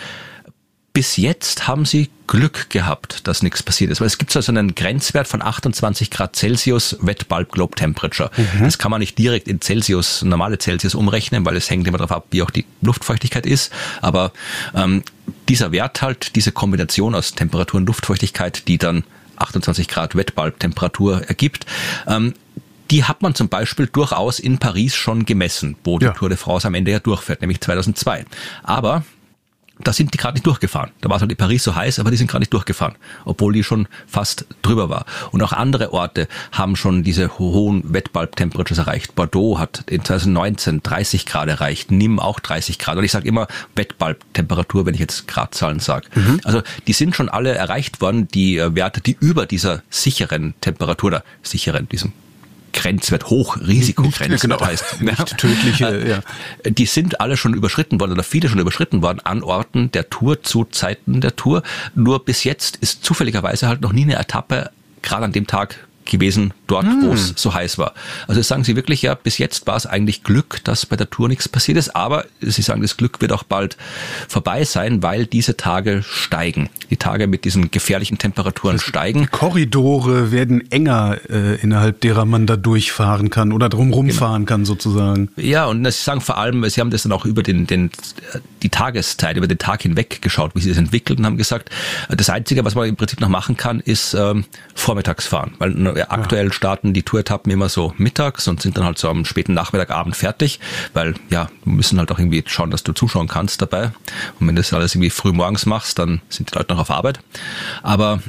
bis jetzt haben sie Glück gehabt, dass nichts passiert ist. Weil es gibt also einen Grenzwert von achtundzwanzig Grad Celsius Wet Bulb Globe Temperature. Mhm. Das kann man nicht direkt in Celsius, normale Celsius umrechnen, weil es hängt immer darauf ab, wie auch die Luftfeuchtigkeit ist. Aber ähm, dieser Wert halt, diese Kombination aus Temperatur und Luftfeuchtigkeit, die dann achtundzwanzig Grad Wet Bulb Temperatur ergibt, ähm, die hat man zum Beispiel durchaus in Paris schon gemessen, wo ja. die Tour de France am Ende ja durchfährt, nämlich zweitausendzwei. Aber da sind die gerade nicht durchgefahren. Da war es halt in Paris so heiß, aber die sind gerade nicht durchgefahren, obwohl die schon fast drüber war. Und auch andere Orte haben schon diese hohen Wet Bulb Temperatures erreicht. Bordeaux hat in zweitausendneunzehn dreißig Grad erreicht, Nîmes auch dreißig Grad. Und ich sage immer Wet Bulb Temperatur, wenn ich jetzt Gradzahlen sage. Mhm. Also die sind schon alle erreicht worden, die Werte, die über dieser sicheren Temperatur, oder sicheren, diesem Grenzwert, Hochrisikogrenzwert genau, heißt. Nicht tödliche, ja. Die sind alle schon überschritten worden oder viele schon überschritten worden an Orten der Tour zu Zeiten der Tour. Nur bis jetzt ist zufälligerweise halt noch nie eine Etappe, gerade an dem Tag gewesen, dort, hm. wo es so heiß war. Also sagen Sie wirklich, ja, bis jetzt war es eigentlich Glück, dass bei der Tour nichts passiert ist, aber Sie sagen, das Glück wird auch bald vorbei sein, weil diese Tage steigen. Die Tage mit diesen gefährlichen Temperaturen das steigen. Korridore werden enger, äh, innerhalb derer man da durchfahren kann oder drumherum genau. fahren kann sozusagen. Ja, und Sie sagen vor allem, Sie haben das dann auch über den, den, die Tageszeit, über den Tag hinweg geschaut, wie sich das entwickelt und haben gesagt, das Einzige, was man im Prinzip noch machen kann, ist ähm, vormittags fahren, weil ja, aktuell ja. starten die Touretappen immer so mittags und sind dann halt so am späten Nachmittag, Abend fertig, weil ja, wir müssen halt auch irgendwie schauen, dass du zuschauen kannst dabei. Und wenn du das alles irgendwie früh morgens machst, dann sind die Leute noch auf Arbeit. Aber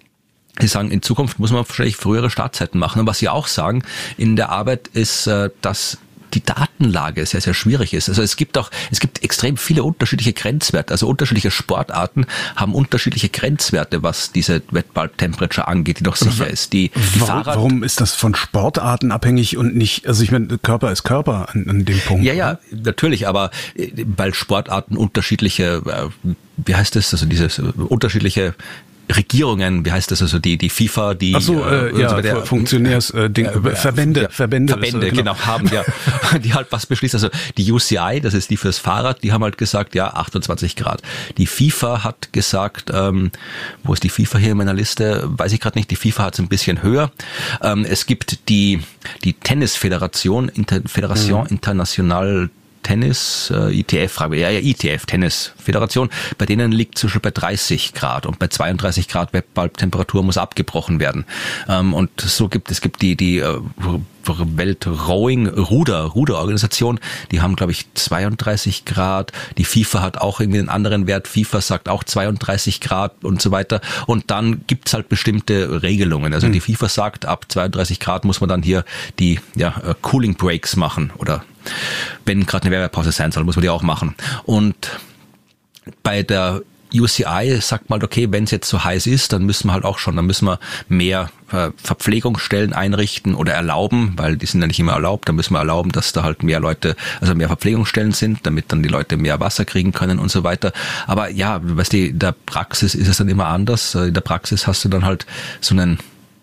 Sie sagen, in Zukunft muss man wahrscheinlich frühere Startzeiten machen. Und was Sie auch sagen in der Arbeit ist, dass die Datenlage sehr, sehr schwierig ist. Also es gibt auch, es gibt extrem viele unterschiedliche Grenzwerte. Also unterschiedliche Sportarten haben unterschiedliche Grenzwerte, was diese Wet Bulb Temperature angeht, die doch sicher ist. Die, die warum, Fahrrad warum ist das von Sportarten abhängig und nicht, also ich meine, Körper ist Körper an, an dem Punkt. Ja, ja, natürlich, aber weil Sportarten unterschiedliche, wie heißt das, also dieses unterschiedliche Regierungen, wie heißt das, also die die FIFA, die Ach so, äh, äh, ja, so der, Funktionärs äh, Ding, äh, Verbände, ja, Verbände, Verbände, genau. genau, haben ja, die halt was beschließen. Also die U C I, das ist die fürs Fahrrad, die haben halt gesagt, ja, achtundzwanzig Grad. Die FIFA hat gesagt, ähm, wo ist die FIFA hier in meiner Liste? Weiß ich gerade nicht. Die FIFA hat es ein bisschen höher. Ähm, es gibt die die Tennisföderation, Inter, Fédération mhm. Internationale Tennis, äh, I T F, frage ja, ja, I T F, Tennisföderation, bei denen liegt zum Beispiel bei dreißig Grad und bei zweiunddreißig Grad Wet Bulb Temperatur muss abgebrochen werden. Ähm, und so gibt es gibt die die äh, Welt Rowing Ruder Ruderorganisation, die haben glaube ich zweiunddreißig Grad. Die FIFA hat auch irgendwie einen anderen Wert. FIFA sagt auch zweiunddreißig Grad und so weiter. Und dann gibt's halt bestimmte Regelungen. Also mhm. die FIFA sagt, ab zweiunddreißig Grad muss man dann hier die ja äh, Cooling Breaks machen oder wenn gerade eine Werbepause sein soll, muss man die auch machen. Und bei der U C I sagt mal, okay, wenn es jetzt so heiß ist, dann müssen wir halt auch schon, dann müssen wir mehr äh, Verpflegungsstellen einrichten oder erlauben, weil die sind ja nicht immer erlaubt, dann müssen wir erlauben, dass da halt mehr Leute, also mehr Verpflegungsstellen sind, damit dann die Leute mehr Wasser kriegen können und so weiter. Aber ja, weißt du, in der Praxis ist es dann immer anders. In der Praxis hast du dann halt so einen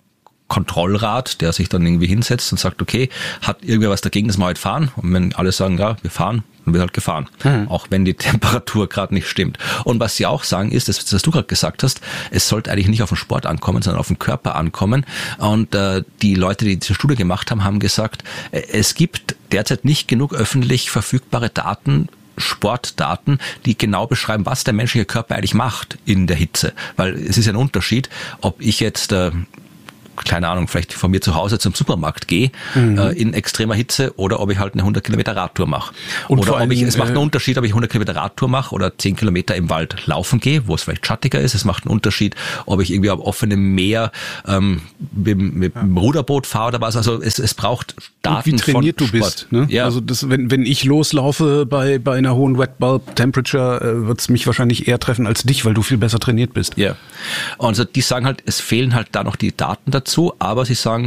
Kontrollrat, der sich dann irgendwie hinsetzt und sagt, okay, hat irgendwer was dagegen, dass wir heute fahren? Und wenn alle sagen, ja, wir fahren, dann wird halt gefahren. Mhm. Auch wenn die Temperatur gerade nicht stimmt. Und was sie auch sagen ist, das, was du gerade gesagt hast, es sollte eigentlich nicht auf den Sport ankommen, sondern auf den Körper ankommen. Und äh, die Leute, die diese Studie gemacht haben, haben gesagt, äh, es gibt derzeit nicht genug öffentlich verfügbare Daten, Sportdaten, die genau beschreiben, was der menschliche Körper eigentlich macht in der Hitze. Weil es ist ja ein Unterschied, ob ich jetzt äh, keine Ahnung, vielleicht von mir zu Hause zum Supermarkt gehe, mhm. äh, in extremer Hitze, oder ob ich halt eine hundert Kilometer Radtour mache. Oder ob ich, es macht einen Unterschied, ob ich hundert Kilometer Radtour mache oder zehn Kilometer im Wald laufen gehe, wo es vielleicht schattiger ist. Es macht einen Unterschied, ob ich irgendwie auf offenem Meer ähm, mit, mit ja. dem Ruderboot fahre oder was. Also es, es braucht Daten und wie trainiert von du Sport. bist. Ne? Ja. Also das, wenn, wenn ich loslaufe bei, bei einer hohen Wet Bulb Temperature, äh, wird es mich wahrscheinlich eher treffen als dich, weil du viel besser trainiert bist. Ja. Also die sagen halt, es fehlen halt da noch die Daten dazu, aber sie sagen,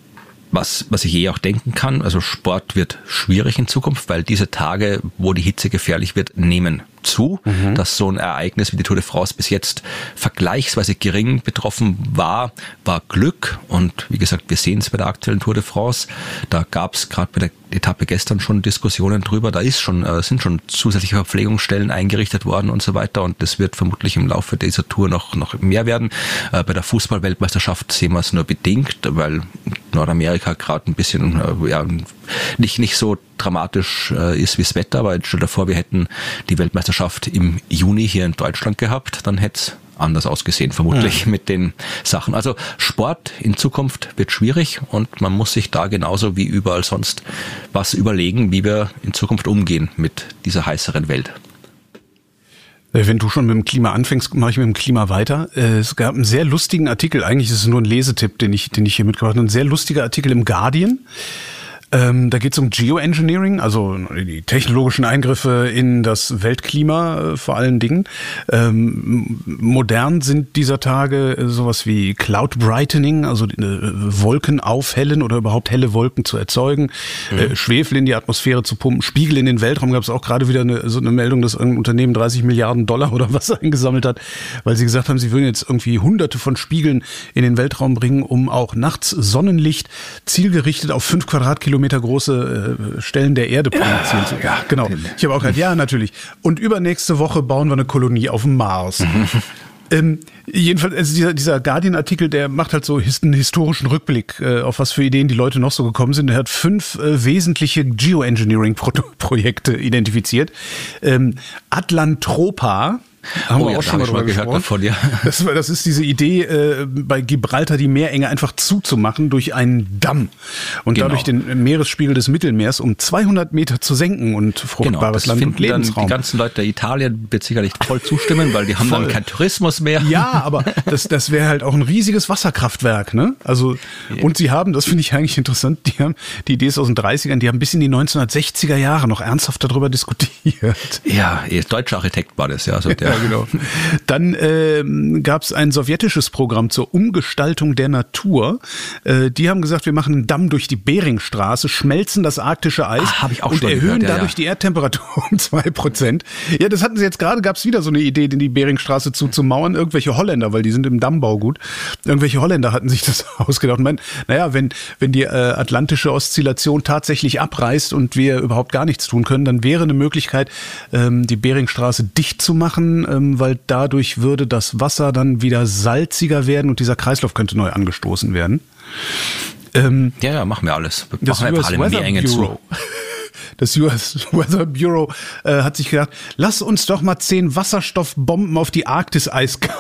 was, was ich eh auch denken kann, also Sport wird schwierig in Zukunft, weil diese Tage, wo die Hitze gefährlich wird, nehmen zu, mhm. dass so ein Ereignis wie die Tour de France bis jetzt vergleichsweise gering betroffen war, war Glück. Und wie gesagt, wir sehen es bei der aktuellen Tour de France. Da gab es gerade bei der Etappe gestern schon Diskussionen drüber. Da ist schon, äh, sind schon zusätzliche Verpflegungsstellen eingerichtet worden und so weiter. Und das wird vermutlich im Laufe dieser Tour noch, noch mehr werden. Äh, bei der Fußball-Weltmeisterschaft sehen wir es nur bedingt, weil Nordamerika gerade ein bisschen, äh, ja, nicht, nicht so dramatisch äh, ist wie das Wetter. Aber jetzt stell dir vor, wir hätten die Weltmeisterschaft im Juni hier in Deutschland gehabt, dann hätte es anders ausgesehen, vermutlich ja. mit den Sachen. Also Sport in Zukunft wird schwierig und man muss sich da genauso wie überall sonst was überlegen, wie wir in Zukunft umgehen mit dieser heißeren Welt. Wenn du schon mit dem Klima anfängst, mache ich mit dem Klima weiter. Es gab einen sehr lustigen Artikel, eigentlich ist es nur ein Lesetipp, den ich, den ich hier mitgebracht habe, ein sehr lustiger Artikel im Guardian. Ähm, da geht es um Geoengineering, also die technologischen Eingriffe in das Weltklima äh, vor allen Dingen. Ähm, modern sind dieser Tage äh, sowas wie Cloud Brightening, also äh, Wolken aufhellen oder überhaupt helle Wolken zu erzeugen, mhm. äh, Schwefel in die Atmosphäre zu pumpen, Spiegel in den Weltraum. Gab es auch gerade wieder eine, so eine Meldung, dass irgendein Unternehmen dreißig Milliarden Dollar oder was eingesammelt hat, weil sie gesagt haben, sie würden jetzt irgendwie hunderte von Spiegeln in den Weltraum bringen, um auch nachts Sonnenlicht zielgerichtet auf fünf Quadratkilometer große äh, Stellen der Erde produzieren ja, zu. Ja, genau. Ich habe auch gesagt, ja, natürlich. Und übernächste Woche bauen wir eine Kolonie auf dem Mars. Mhm. Ähm, jedenfalls, also dieser, dieser Guardian-Artikel, der macht halt so einen historischen Rückblick, äh, auf was für Ideen die Leute noch so gekommen sind. Er hat fünf äh, wesentliche Geoengineering-Projekte identifiziert. Ähm, Atlantropa, haben oh wir ja, auch schon mal drüber gehört davon, ja. Das, das ist diese Idee, äh, bei Gibraltar die Meerenge einfach zuzumachen durch einen Damm und genau. dadurch den Meeresspiegel des Mittelmeers um zweihundert Meter zu senken und fruchtbares genau, Land und Lebensraum. Dann die ganzen Leute der Italien wird sicherlich voll zustimmen, weil die haben voll. Dann keinen Tourismus mehr. Ja, aber das, das wäre halt auch ein riesiges Wasserkraftwerk, ne? Also, ja. Und sie haben, das finde ich eigentlich interessant, die haben, die Idee ist aus den dreißigern, die haben bis in die neunzehnhundertsechziger Jahre noch ernsthaft darüber diskutiert. Ja, deutscher Architekt war das, ja. Also der Ja, genau. Dann ähm, gab es ein sowjetisches Programm zur Umgestaltung der Natur. Äh, die haben gesagt, wir machen einen Damm durch die Beringstraße, schmelzen das arktische Eis ah, hab ich auch und schon erhöhen gehört, ja, dadurch ja. die Erdtemperatur um zwei Prozent. Ja, das hatten sie jetzt gerade, gab es wieder so eine Idee, die Beringstraße zuzumauern. Irgendwelche Holländer, weil die sind im Dammbau gut, irgendwelche Holländer hatten sich das ausgedacht. Und meinen, naja, wenn, wenn die äh, atlantische Oszillation tatsächlich abreißt und wir überhaupt gar nichts tun können, dann wäre eine Möglichkeit, ähm, die Beringstraße dicht zu machen, ähm, weil dadurch würde das Wasser dann wieder salziger werden und dieser Kreislauf könnte neu angestoßen werden. Ähm, ja, ja, machen wir alles. Wir das machen U S alle Weather Meerenge Bureau. Zu. Das U S Weather Bureau äh, hat sich gedacht, lass uns doch mal zehn Wasserstoffbomben auf die Arktis-Eiskappe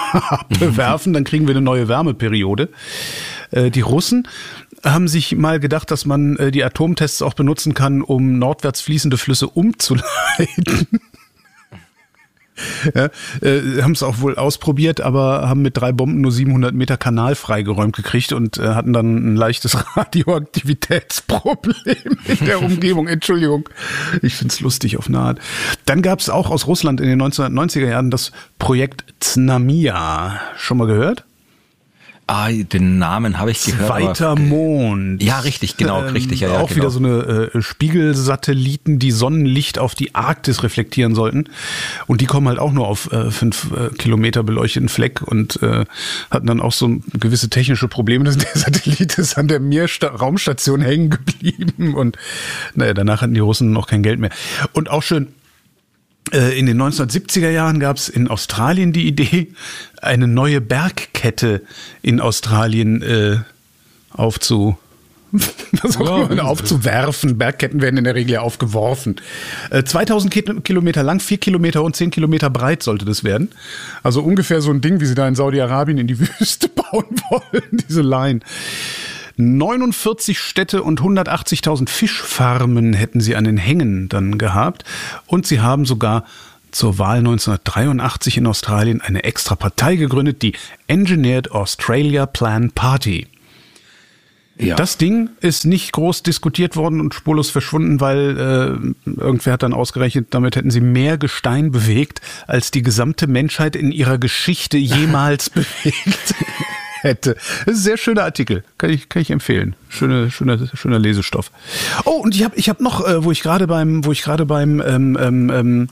werfen, dann kriegen wir eine neue Wärmeperiode. Äh, die Russen haben sich mal gedacht, dass man äh, die Atomtests auch benutzen kann, um nordwärts fließende Flüsse umzuleiten. Ja, äh, haben es auch wohl ausprobiert, aber haben mit drei Bomben nur siebenhundert Meter Kanal freigeräumt gekriegt und äh, hatten dann ein leichtes Radioaktivitätsproblem in der Umgebung. Entschuldigung, ich find's lustig auf eine Art. Dann gab es auch aus Russland in den neunzehnhundertneunziger Jahren das Projekt Znamia. Schon mal gehört? Ah, den Namen habe ich gehört. Zweiter aber, Mond. Ja, richtig, genau, ähm, richtig. Ja, ja, auch genau. wieder so eine äh, Spiegelsatelliten, die Sonnenlicht auf die Arktis reflektieren sollten. Und die kommen halt auch nur auf äh, fünf äh, Kilometer beleuchteten Fleck und äh, hatten dann auch so gewisse technische Probleme. Der Satellit ist an der Mir-Raumstation hängen geblieben. Und naja, danach hatten die Russen noch kein Geld mehr. Und auch schön, in den neunzehnhundertsiebziger Jahren gab es in Australien die Idee, eine neue Bergkette in Australien äh, aufzu, was auch immer, aufzuwerfen. Bergketten werden in der Regel ja aufgeworfen. Äh, zweitausend Kilometer lang, vier Kilometer und zehn Kilometer breit sollte das werden. Also ungefähr so ein Ding, wie sie da in Saudi-Arabien in die Wüste bauen wollen, diese Line. neunundvierzig Städte und hundertachtzigtausend Fischfarmen hätten sie an den Hängen dann gehabt. Und sie haben sogar zur Wahl neunzehnhundertdreiundachtzig in Australien eine extra Partei gegründet, die Engineered Australia Plan Party. Ja. Das Ding ist nicht groß diskutiert worden und spurlos verschwunden, weil äh, irgendwer hat dann ausgerechnet, damit hätten sie mehr Gestein bewegt, als die gesamte Menschheit in ihrer Geschichte jemals bewegt hätte. Das ist ein sehr schöner Artikel, kann ich kann ich empfehlen. Schöne schöner schöner Lesestoff. Oh, und ich habe ich habe noch, äh, wo ich gerade beim wo ich gerade beim ähm, ähm,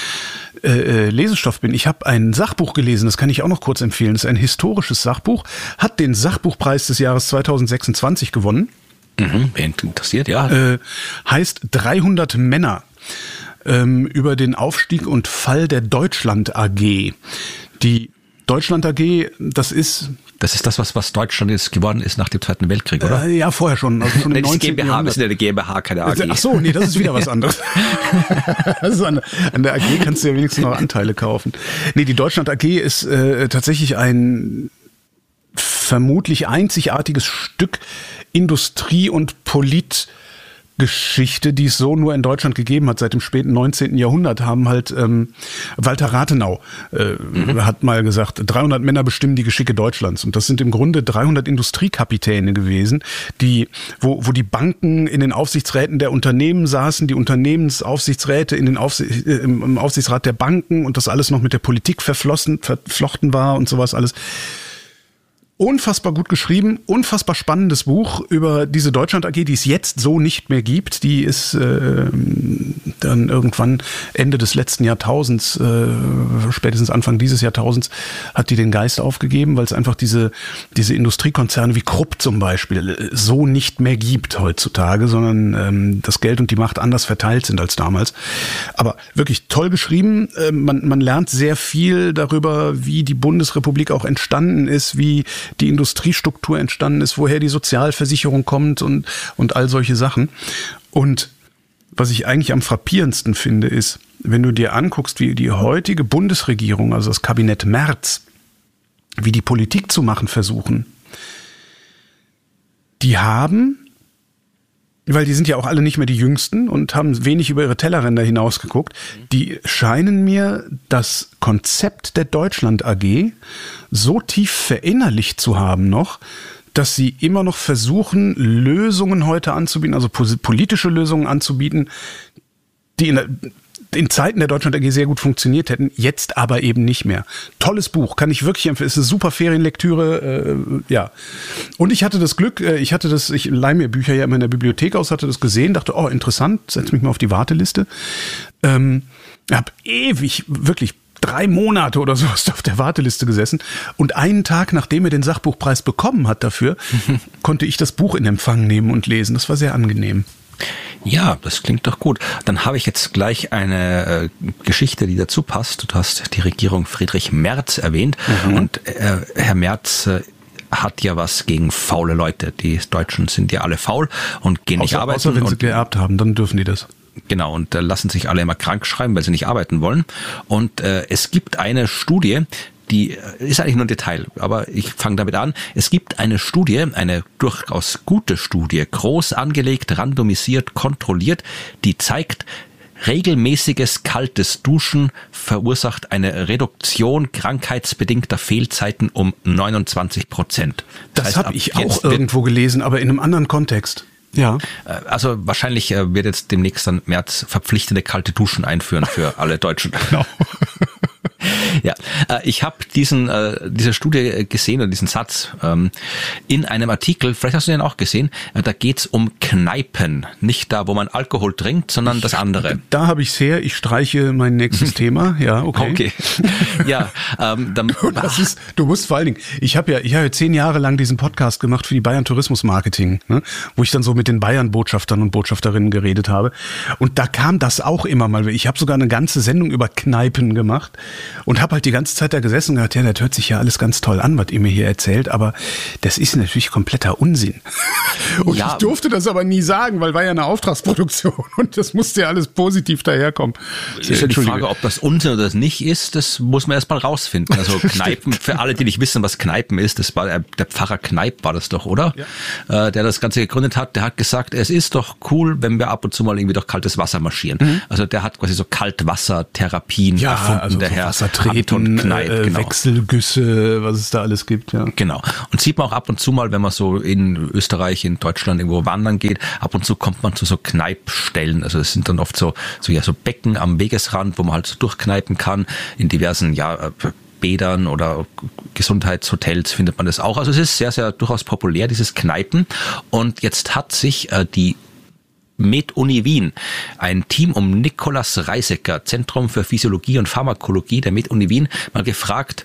äh, Lesestoff bin. Ich habe ein Sachbuch gelesen, das kann ich auch noch kurz empfehlen. Das ist ein historisches Sachbuch, hat den Sachbuchpreis des Jahres zweitausendsechsundzwanzig gewonnen. Mhm, wer interessiert, ja. Äh, heißt dreihundert Männer, ähm, über den Aufstieg und Fall der Deutschland A G. Die Deutschland A G, das ist... Das ist das, was, was Deutschland jetzt geworden ist nach dem Zweiten Weltkrieg, oder? Äh, ja, vorher schon. Also schon im das ist GmbH, wir sind ja eine GmbH, keine A G. Ach so, nee, das ist wieder was anderes. Also an, an der A G kannst du ja wenigstens noch Anteile kaufen. Nee, die Deutschland A G ist äh, tatsächlich ein vermutlich einzigartiges Stück Industrie- und Polit- Geschichte, die es so nur in Deutschland gegeben hat. Seit dem späten neunzehnten Jahrhundert haben halt ähm, Walter Rathenau äh, mhm. hat mal gesagt, dreihundert Männer bestimmen die Geschicke Deutschlands. Und das sind im Grunde dreihundert Industriekapitäne gewesen, die, wo, wo die Banken in den Aufsichtsräten der Unternehmen saßen, die Unternehmensaufsichtsräte in den Aufsicht, äh, im Aufsichtsrat der Banken und das alles noch mit der Politik verflossen, verflochten war und sowas alles. Unfassbar gut geschrieben, unfassbar spannendes Buch über diese Deutschland A G, die es jetzt so nicht mehr gibt. Die ist äh, dann irgendwann Ende des letzten Jahrtausends, äh, spätestens Anfang dieses Jahrtausends, hat die den Geist aufgegeben, weil es einfach diese diese Industriekonzerne wie Krupp zum Beispiel so nicht mehr gibt heutzutage, sondern ähm, das Geld und die Macht anders verteilt sind als damals. Aber wirklich toll geschrieben. Äh, man, man lernt sehr viel darüber, wie die Bundesrepublik auch entstanden ist, wie die Industriestruktur entstanden ist, woher die Sozialversicherung kommt und, und all solche Sachen. Und was ich eigentlich am frappierendsten finde, ist, wenn du dir anguckst, wie die heutige Bundesregierung, also das Kabinett Merz, wie die Politik zu machen versuchen, die haben, weil die sind ja auch alle nicht mehr die Jüngsten und haben wenig über ihre Tellerränder hinausgeguckt, die scheinen mir das Konzept der Deutschland A G so tief verinnerlicht zu haben noch, dass sie immer noch versuchen, Lösungen heute anzubieten, also politische Lösungen anzubieten, die in der in Zeiten der Deutschland A G sehr gut funktioniert hätten, jetzt aber eben nicht mehr. Tolles Buch, kann ich wirklich empfehlen. Es ist eine super Ferienlektüre, äh, ja. Und ich hatte das Glück, äh, ich hatte das, ich leih mir Bücher ja immer in der Bibliothek aus, hatte das gesehen, dachte, oh, interessant, setz mich mal auf die Warteliste. Ähm, hab ewig, wirklich drei Monate oder so auf der Warteliste gesessen und einen Tag, nachdem er den Sachbuchpreis bekommen hat dafür, konnte ich das Buch in Empfang nehmen und lesen. Das war sehr angenehm. Ja, das klingt doch gut. Dann habe ich jetzt gleich eine äh, Geschichte, die dazu passt. Du hast die Regierung Friedrich Merz erwähnt. Mhm. Und äh, Herr Merz äh, hat ja was gegen faule Leute. Die Deutschen sind ja alle faul und gehen nicht außer, arbeiten. Außer wenn sie und, geerbt haben, dann dürfen die das. Genau, und äh, lassen sich alle immer krank schreiben, weil sie nicht arbeiten wollen. Und äh, es gibt eine Studie, die ist eigentlich nur ein Detail, aber ich fange damit an. Es gibt eine Studie, eine durchaus gute Studie, groß angelegt, randomisiert, kontrolliert, die zeigt, Regelmäßiges kaltes Duschen verursacht eine Reduktion krankheitsbedingter Fehlzeiten um neunundzwanzig Prozent. Das, das habe ich auch irgendwo gelesen, aber in einem anderen Kontext. Ja. Also wahrscheinlich wird jetzt demnächst dann März verpflichtende kalte Duschen einführen für alle Deutschen. Genau. Ja, ich habe diesen diese Studie gesehen oder diesen Satz in einem Artikel, vielleicht hast du den auch gesehen, da geht's um Kneipen, nicht da, wo man Alkohol trinkt, sondern das andere. Da habe ich's her, ich streiche mein nächstes Thema, ja, okay. Okay. Ja, ähm, dann, das ist, du musst vor allen Dingen, ich habe ja, ich habe ja zehn Jahre lang diesen Podcast gemacht für die Bayern Tourismus Marketing, ne, wo ich dann so mit den Bayern-Botschaftern und Botschafterinnen geredet habe. Und da kam das auch immer mal. Ich habe sogar eine ganze Sendung über Kneipen gemacht und habe halt die ganze Zeit da gesessen und gedacht, ja, das hört sich ja alles ganz toll an, was ihr mir hier erzählt, aber das ist natürlich kompletter Unsinn. Und ja, ich durfte das aber nie sagen, weil war ja eine Auftragsproduktion und das musste ja alles positiv daherkommen. Ist ja die Frage, ob das Unsinn oder das nicht ist, das muss man erst mal rausfinden. Also Kneipen, für alle, die nicht wissen, was Kneipen ist, das war der Pfarrer Kneip, war das doch, oder? Ja. Äh, der das Ganze gegründet hat, der hat gesagt, es ist doch cool, wenn wir ab und zu mal irgendwie durch kaltes Wasser marschieren. Mhm. Also der hat quasi so Kaltwassertherapien ja, erfunden, also der so Herr Wassertreten, Kneip, äh, genau. Wechselgüsse, was es da alles gibt. Ja. Genau. Und sieht man auch ab und zu mal, wenn man so in Österreich, in Deutschland irgendwo wandern geht, ab und zu kommt man zu so Kneipstellen. Also es sind dann oft so, so, ja, so Becken am Wegesrand, wo man halt so durchkneipen kann. In diversen, ja, Bädern oder Gesundheitshotels findet man das auch. Also es ist sehr, sehr durchaus populär, dieses Kneipen. Und jetzt hat sich äh, die Med-Uni Wien, ein Team um Nikolaus Reisecker, Zentrum für Physiologie und Pharmakologie der Med-Uni Wien, mal gefragt,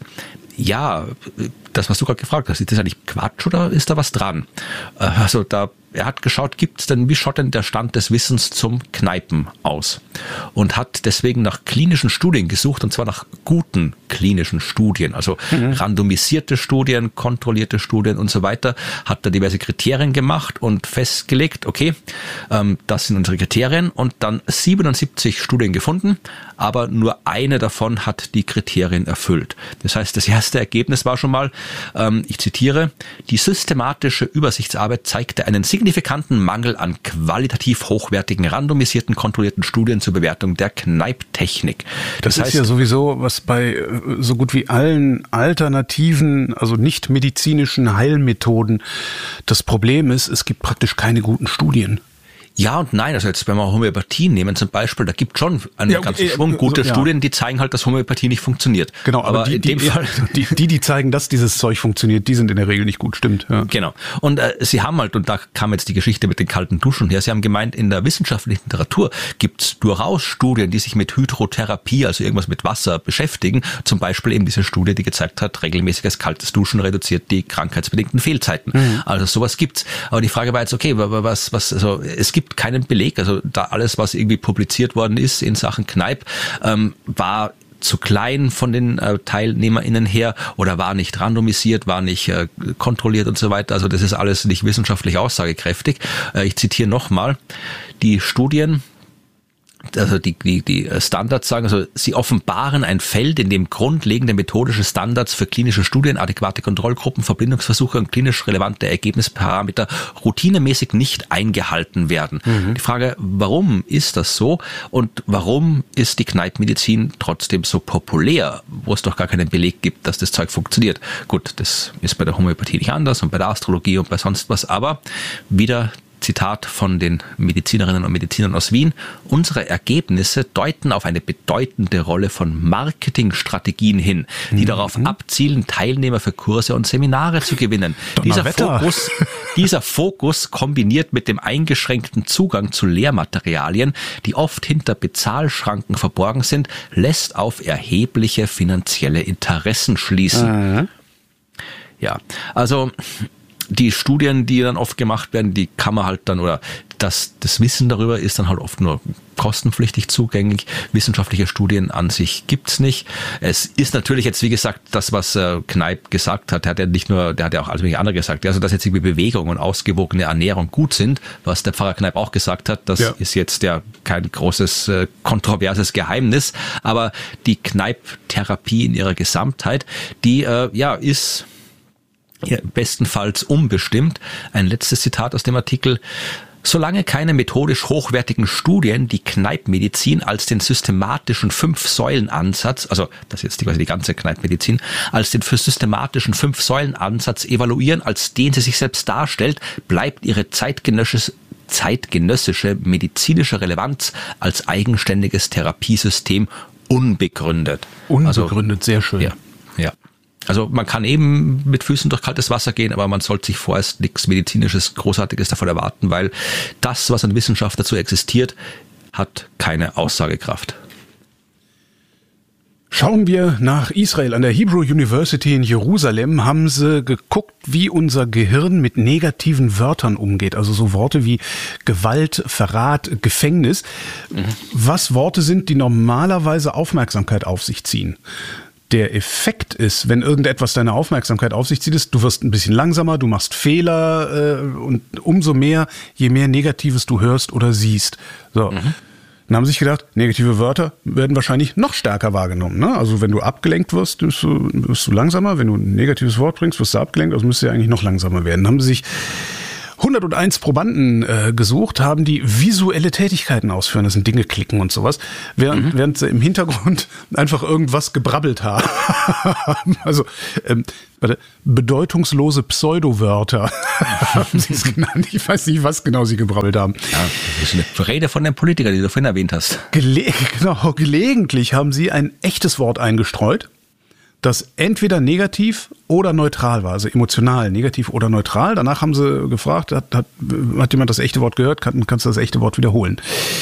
ja, das, was du gerade gefragt hast, ist das eigentlich Quatsch oder ist da was dran? Also da, er hat geschaut, gibt es denn, wie schaut denn der Stand des Wissens zum Kneipen aus? Und hat deswegen nach klinischen Studien gesucht, und zwar nach guten klinischen Studien, also mhm. randomisierte Studien, kontrollierte Studien und so weiter, hat da diverse Kriterien gemacht und festgelegt, okay, ähm, das sind unsere Kriterien, und dann siebenundsiebzig Studien gefunden, aber nur eine davon hat die Kriterien erfüllt. Das heißt, das erste Ergebnis war schon mal, ähm, ich zitiere, die systematische Übersichtsarbeit zeigte einen signifikanten Mangel an qualitativ hochwertigen, randomisierten, kontrollierten Studien zur Bewertung der Kneiptechnik. Das, das heißt, ist ja sowieso, was bei so gut wie allen alternativen, also nicht medizinischen Heilmethoden das Problem ist, es gibt praktisch keine guten Studien. Ja und nein, also jetzt wenn wir Homöopathie nehmen zum Beispiel, da gibt schon einen ja, ganzen Schwung äh, gute so, ja. Studien, die zeigen halt, dass Homöopathie nicht funktioniert. Genau, aber, aber die, in dem die, Fall die, die, die zeigen, dass dieses Zeug funktioniert, die sind in der Regel nicht gut, stimmt. Ja. Genau. Und äh, sie haben halt, und da kam jetzt die Geschichte mit den kalten Duschen her, sie haben gemeint, in der wissenschaftlichen Literatur gibt's durchaus Studien, die sich mit Hydrotherapie, also irgendwas mit Wasser, beschäftigen. Zum Beispiel eben diese Studie, die gezeigt hat, regelmäßiges kaltes Duschen reduziert die krankheitsbedingten Fehlzeiten. Mhm. Also sowas gibt's. Aber die Frage war jetzt, okay, was, was, also es gibt keinen Beleg, also da alles, was irgendwie publiziert worden ist in Sachen Kneip, ähm, war zu klein von den äh, TeilnehmerInnen her oder war nicht randomisiert, war nicht äh, kontrolliert und so weiter. Also das ist alles nicht wissenschaftlich aussagekräftig. Äh, ich zitiere nochmal, die Studien, also die, die, die Standards sagen, also sie offenbaren ein Feld, in dem grundlegende methodische Standards für klinische Studien, adäquate Kontrollgruppen, Verblindungsversuche und klinisch relevante Ergebnisparameter routinemäßig nicht eingehalten werden. Mhm. Die Frage, warum ist das so und warum ist die Kneipmedizin trotzdem so populär, wo es doch gar keinen Beleg gibt, dass das Zeug funktioniert? Gut, das ist bei der Homöopathie nicht anders und bei der Astrologie und bei sonst was, aber wieder Zitat von den Medizinerinnen und Medizinern aus Wien. Unsere Ergebnisse deuten auf eine bedeutende Rolle von Marketingstrategien hin, die mhm. darauf abzielen, Teilnehmer für Kurse und Seminare zu gewinnen. Dieser Fokus, dieser Fokus kombiniert mit dem eingeschränkten Zugang zu Lehrmaterialien, die oft hinter Bezahlschranken verborgen sind, lässt auf erhebliche finanzielle Interessen schließen. Mhm. Ja, also die Studien, die dann oft gemacht werden, die kann man halt dann, oder das, das Wissen darüber ist dann halt oft nur kostenpflichtig zugänglich. Wissenschaftliche Studien an sich gibt's nicht. Es ist natürlich jetzt, wie gesagt, das, was äh, Kneip gesagt hat, der hat ja nicht nur, der hat ja auch alles mögliche andere gesagt, also dass jetzt irgendwie Bewegung und ausgewogene Ernährung gut sind, was der Pfarrer Kneip auch gesagt hat, das ja. ist jetzt ja kein großes, äh, kontroverses Geheimnis, aber die Kneip-Therapie in ihrer Gesamtheit, die äh, ja ist ja, bestenfalls unbestimmt. Ein letztes Zitat aus dem Artikel. Solange keine methodisch hochwertigen Studien die Kneippmedizin als den systematischen Fünf-Säulen-Ansatz, also das ist jetzt quasi die ganze Kneippmedizin, als den für systematischen Fünf-Säulen-Ansatz evaluieren, als den sie sich selbst darstellt, bleibt ihre zeitgenössische, zeitgenössische medizinische Relevanz als eigenständiges Therapiesystem unbegründet. Unbegründet, also, sehr schön. Ja, ja. Also man kann eben mit Füßen durch kaltes Wasser gehen, aber man sollte sich vorerst nichts Medizinisches, Großartiges davon erwarten, weil das, was an Wissenschaft dazu existiert, hat keine Aussagekraft. Schauen wir nach Israel. An der Hebrew University in Jerusalem haben sie geguckt, wie unser Gehirn mit negativen Wörtern umgeht. Also so Worte wie Gewalt, Verrat, Gefängnis. Mhm. Was Worte sind, die normalerweise Aufmerksamkeit auf sich ziehen. Der Effekt ist, wenn irgendetwas deine Aufmerksamkeit auf sich zieht, ist, du wirst ein bisschen langsamer, du machst Fehler äh, und umso mehr, je mehr Negatives du hörst oder siehst. So. Mhm. Dann haben sie sich gedacht, negative Wörter werden wahrscheinlich noch stärker wahrgenommen. Ne? Also wenn du abgelenkt wirst, wirst du, wirst du langsamer. Wenn du ein negatives Wort bringst, wirst du abgelenkt. Also müsste ja eigentlich noch langsamer werden. Dann haben sie sich hunderteins Probanden äh, gesucht, haben die visuelle Tätigkeiten ausführen, das sind Dinge klicken und sowas, während, mhm. während sie im Hintergrund einfach irgendwas gebrabbelt haben. Also ähm, warte, bedeutungslose Pseudowörter haben sie es genannt. Ich weiß nicht, was genau sie gebrabbelt haben. Ja, das ist eine Rede von den Politikern, die du vorhin erwähnt hast. Gele- genau, gelegentlich haben sie ein echtes Wort eingestreut, das entweder negativ oder neutral war, also emotional, negativ oder neutral. Danach haben sie gefragt, hat, hat, hat jemand das echte Wort gehört, kann, kannst du das echte Wort wiederholen.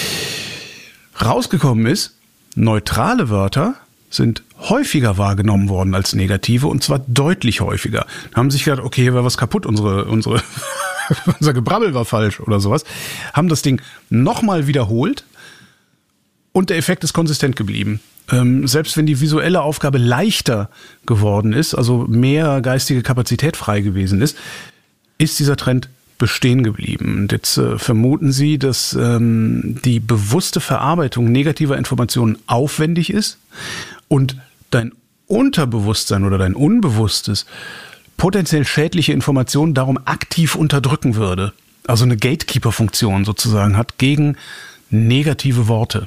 Rausgekommen ist, neutrale Wörter sind häufiger wahrgenommen worden als negative und zwar deutlich häufiger. Da haben sie sich gedacht, okay, hier war was kaputt, unsere, unsere unser Gebrabbel war falsch oder sowas. Haben das Ding nochmal wiederholt und der Effekt ist konsistent geblieben. Ähm, selbst wenn die visuelle Aufgabe leichter geworden ist, also mehr geistige Kapazität frei gewesen ist, ist dieser Trend bestehen geblieben. Und jetzt äh, vermuten sie, dass ähm, die bewusste Verarbeitung negativer Informationen aufwendig ist und dein Unterbewusstsein oder dein Unbewusstes potenziell schädliche Informationen darum aktiv unterdrücken würde. Also eine Gatekeeper-Funktion sozusagen hat gegen negative Worte.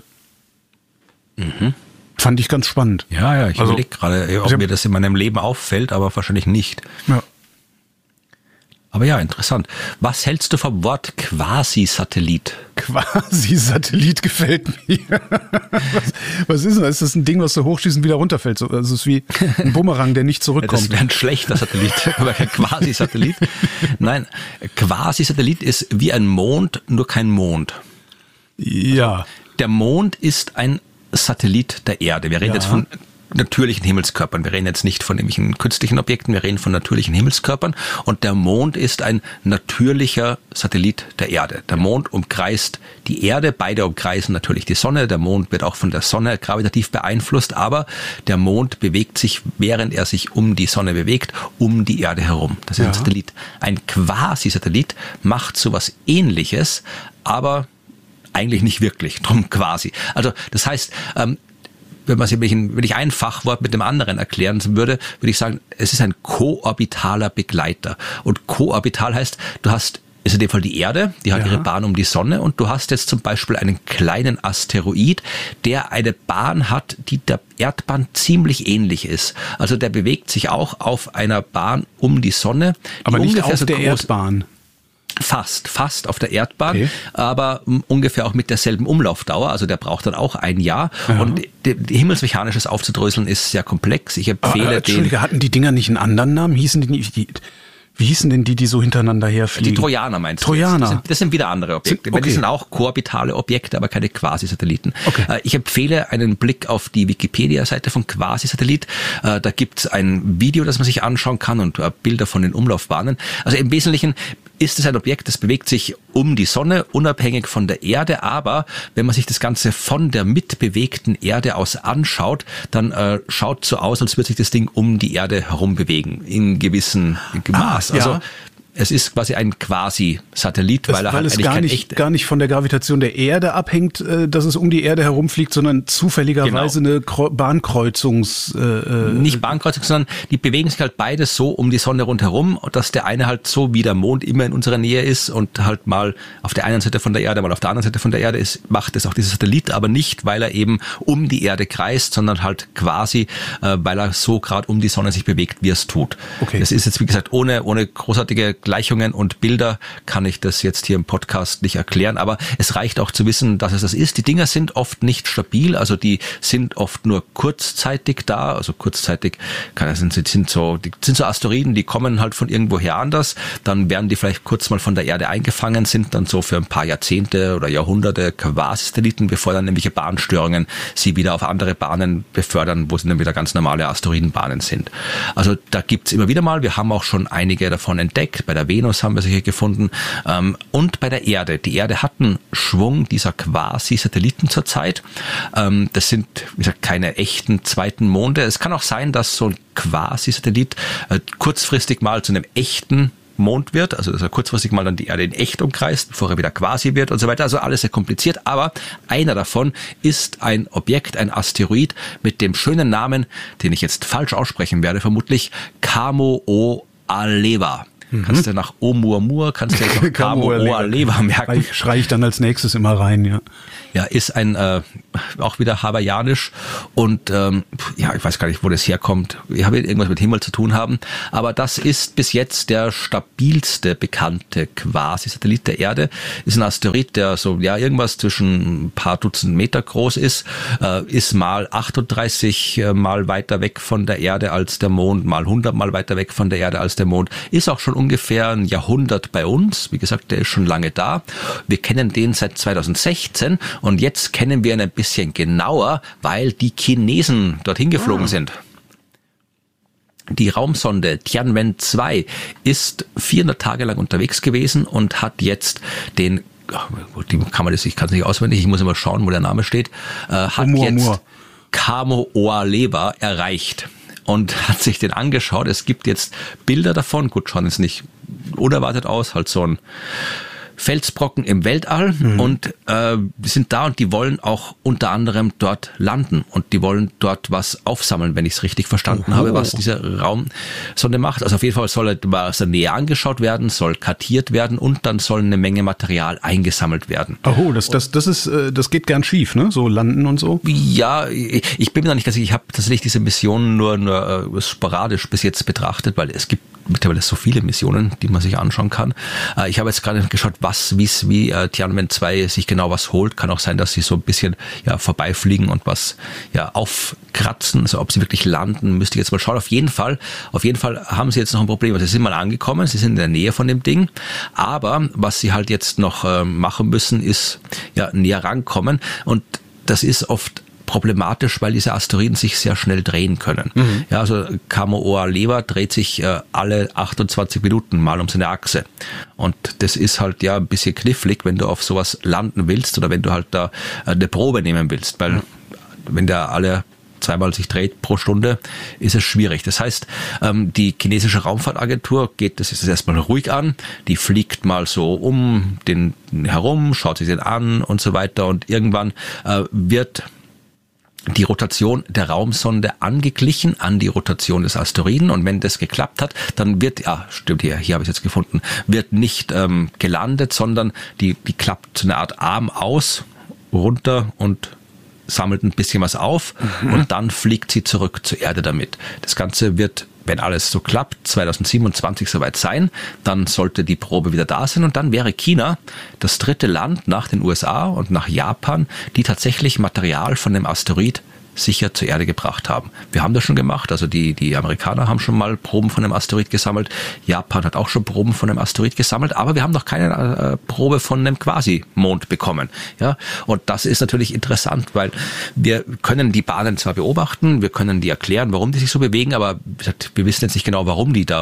Mhm. Fand ich ganz spannend. Ja, ja, ich also, überlege gerade, ob mir das in meinem Leben auffällt, aber wahrscheinlich nicht. Ja. Aber ja, interessant. Was hältst du vom Wort Quasi-Satellit? Quasi-Satellit gefällt mir. was, was ist das? Ist das ein Ding, was du hochschießt und wieder runterfällt? Also es ist wie ein Bumerang, der nicht zurückkommt. Das wäre ein schlechter Satellit, aber kein Quasi-Satellit. Nein, Quasi-Satellit ist wie ein Mond, nur kein Mond. Ja. Der Mond ist ein Satellit der Erde. Wir reden ja. jetzt von natürlichen Himmelskörpern. Wir reden jetzt nicht von irgendwelchen künstlichen Objekten, wir reden von natürlichen Himmelskörpern. Und der Mond ist ein natürlicher Satellit der Erde. Der Mond umkreist die Erde, beide umkreisen natürlich die Sonne. Der Mond wird auch von der Sonne gravitativ beeinflusst, aber der Mond bewegt sich, während er sich um die Sonne bewegt, um die Erde herum. Das ist ja. ein Satellit. Ein Quasi-Satellit macht sowas Ähnliches, aber eigentlich nicht wirklich, drum quasi. Also das heißt, ähm, wenn man sich, wenn ich ein Fachwort mit dem anderen erklären würde, würde ich sagen, es ist ein koorbitaler Begleiter. Und koorbital heißt, du hast, ist in dem Fall die Erde, die hat ja. ihre Bahn um die Sonne und du hast jetzt zum Beispiel einen kleinen Asteroid, der eine Bahn hat, die der Erdbahn ziemlich ähnlich ist. Also der bewegt sich auch auf einer Bahn um die Sonne. Aber nicht auf so der groß, Erdbahn. Fast, fast auf der Erdbahn, okay. aber ungefähr auch mit derselben Umlaufdauer. Also der braucht dann auch ein Jahr. Ja. Und die, die himmelsmechanisches aufzudröseln ist sehr komplex. Ich empfehle ah, Entschuldige, den, hatten die Dinger nicht einen anderen Namen? Hießen die nicht, die, wie hießen denn die, die so hintereinander herfliegen? Die Trojaner meinst du? Trojaner. Das sind, das sind wieder andere Objekte. Okay. Die sind auch koorbitale Objekte, aber keine Quasi-Satelliten. Okay. Ich empfehle einen Blick auf die Wikipedia-Seite von Quasi-Satellit. Da gibt's ein Video, das man sich anschauen kann und Bilder von den Umlaufbahnen. Also im Wesentlichen ist es ein Objekt, das bewegt sich um die Sonne, unabhängig von der Erde, aber wenn man sich das Ganze von der mitbewegten Erde aus anschaut, dann äh, schaut so aus, als würde sich das Ding um die Erde herum bewegen, in gewissem Maß. Ah, ja. Also Es ist quasi ein Quasi-Satellit, weil er weil halt es eigentlich gar kein nicht, echt... gar nicht von der Gravitation der Erde abhängt, äh, dass es um die Erde herumfliegt, sondern zufälligerweise genau. eine Kro- Bahnkreuzungs... Äh, nicht Bahnkreuzung, sondern die bewegen sich halt beides so um die Sonne rundherum, dass der eine halt so wie der Mond immer in unserer Nähe ist und halt mal auf der einen Seite von der Erde, mal auf der anderen Seite von der Erde ist, macht es auch dieser Satellit, aber nicht, weil er eben um die Erde kreist, sondern halt quasi, äh, weil er so gerade um die Sonne sich bewegt, wie es tut. Okay. Das ist jetzt, wie gesagt, ohne, ohne großartige Gleichungen und Bilder kann ich das jetzt hier im Podcast nicht erklären, aber es reicht auch zu wissen, dass es das ist. Die Dinger sind oft nicht stabil, also die sind oft nur kurzzeitig da, also kurzzeitig kann das sind, sind so, die sind so Asteroiden, die kommen halt von irgendwoher anders, dann werden die vielleicht kurz mal von der Erde eingefangen, sind dann so für ein paar Jahrzehnte oder Jahrhunderte Quasi-Satelliten, bevor dann nämliche Bahnstörungen sie wieder auf andere Bahnen befördern, wo sie dann wieder ganz normale Asteroidenbahnen sind. Also da gibt's immer wieder mal, wir haben auch schon einige davon entdeckt, bei der Venus haben wir sie hier gefunden und bei der Erde. Die Erde hat einen Schwung dieser Quasi-Satelliten zurzeit. Das sind, wie gesagt, keine echten zweiten Monde. Es kann auch sein, dass so ein Quasi-Satellit kurzfristig mal zu einem echten Mond wird, also dass er kurzfristig mal dann die Erde in echt umkreist, bevor er wieder quasi wird und so weiter. Also alles sehr kompliziert, aber einer davon ist ein Objekt, ein Asteroid mit dem schönen Namen, den ich jetzt falsch aussprechen werde, vermutlich Kamo-o-Aleva. Mhm. Kannst du nach Oumuamua, kannst du jetzt noch Kamo-o-Aleva merken. Schreie ich dann als nächstes immer rein, ja. Ja, ist ein, äh, auch wieder hawaiianisch und ähm, ja, ich weiß gar nicht, wo das herkommt. Ich habe irgendwas mit Himmel zu tun haben, aber das ist bis jetzt der stabilste bekannte Quasi-Satellit der Erde. Ist ein Asteroid, der so, ja, irgendwas zwischen ein paar Dutzend Meter groß ist, äh, ist mal achtunddreißig mal weiter weg von der Erde als der Mond, mal hundert mal weiter weg von der Erde als der Mond, ist auch schon ungefähr ein Jahrhundert bei uns. Wie gesagt, der ist schon lange da. Wir kennen den seit zweitausendsechzehn und jetzt kennen wir ihn ein bisschen genauer, weil die Chinesen dorthin geflogen ah. sind. Die Raumsonde Tianwen zwei ist vierhundert Tage lang unterwegs gewesen und hat jetzt den, die kann man das, ich kann es nicht auswendig, ich muss immer schauen, wo der Name steht, äh, hat Oumuamua. Jetzt Kamo-o-Aleva erreicht und hat sich den angeschaut. Es gibt jetzt Bilder davon, gut, schauen jetzt nicht unerwartet aus, halt so ein Felsbrocken im Weltall mhm. und äh, die sind da und die wollen auch unter anderem dort landen und die wollen dort was aufsammeln, wenn ich es richtig verstanden Oho. habe, was diese Raumsonde macht. Also auf jeden Fall soll aus der Nähe angeschaut werden, soll kartiert werden und dann soll eine Menge Material eingesammelt werden. Oh, das das das ist das geht gern schief, ne? So landen und so. Ja, ich bin mir noch nicht ganz sicher. Ich habe tatsächlich diese Mission nur nur uh, sporadisch bis jetzt betrachtet, weil es gibt mittlerweile so viele Missionen, die man sich anschauen kann. Ich habe jetzt gerade geschaut, was, wie wie äh, Tianwen zwei sich genau was holt. Kann auch sein, dass sie so ein bisschen ja vorbeifliegen und was ja aufkratzen. Also ob sie wirklich landen, müsste ich jetzt mal schauen. Auf jeden Fall, auf jeden Fall haben sie jetzt noch ein Problem. Also sie sind mal angekommen, sie sind in der Nähe von dem Ding. Aber was sie halt jetzt noch äh, machen müssen, ist ja näher rankommen. Und das ist oft problematisch, weil diese Asteroiden sich sehr schnell drehen können. Mhm. Ja, also Kamo-o-Aleva dreht sich äh, alle achtundzwanzig Minuten mal um seine Achse. Und das ist halt ja ein bisschen knifflig, wenn du auf sowas landen willst oder wenn du halt da äh, eine Probe nehmen willst, weil mhm. wenn der alle zweimal sich dreht pro Stunde, ist es schwierig. Das heißt, ähm, die chinesische Raumfahrtagentur geht das jetzt erstmal ruhig an, die fliegt mal so um den herum, schaut sich den an und so weiter und irgendwann äh, wird die Rotation der Raumsonde angeglichen an die Rotation des Asteroiden und wenn das geklappt hat, dann wird, ja stimmt, hier, hier habe ich es jetzt gefunden, wird nicht ähm, gelandet, sondern die, die klappt so eine Art Arm aus, runter und sammelt ein bisschen was auf mhm. und dann fliegt sie zurück zur Erde damit. Das Ganze wird, wenn alles so klappt, zweitausendsiebenundzwanzig soweit sein, dann sollte die Probe wieder da sein und dann wäre China das dritte Land nach den U S A und nach Japan, die tatsächlich Material von dem Asteroid sicher zur Erde gebracht haben. Wir haben das schon gemacht, also die die Amerikaner haben schon mal Proben von dem Asteroid gesammelt, Japan hat auch schon Proben von dem Asteroid gesammelt, aber wir haben noch keine äh, Probe von einem Quasi-Mond bekommen. Ja, und das ist natürlich interessant, weil wir können die Bahnen zwar beobachten, wir können die erklären, warum die sich so bewegen, aber wir wissen jetzt nicht genau, warum die da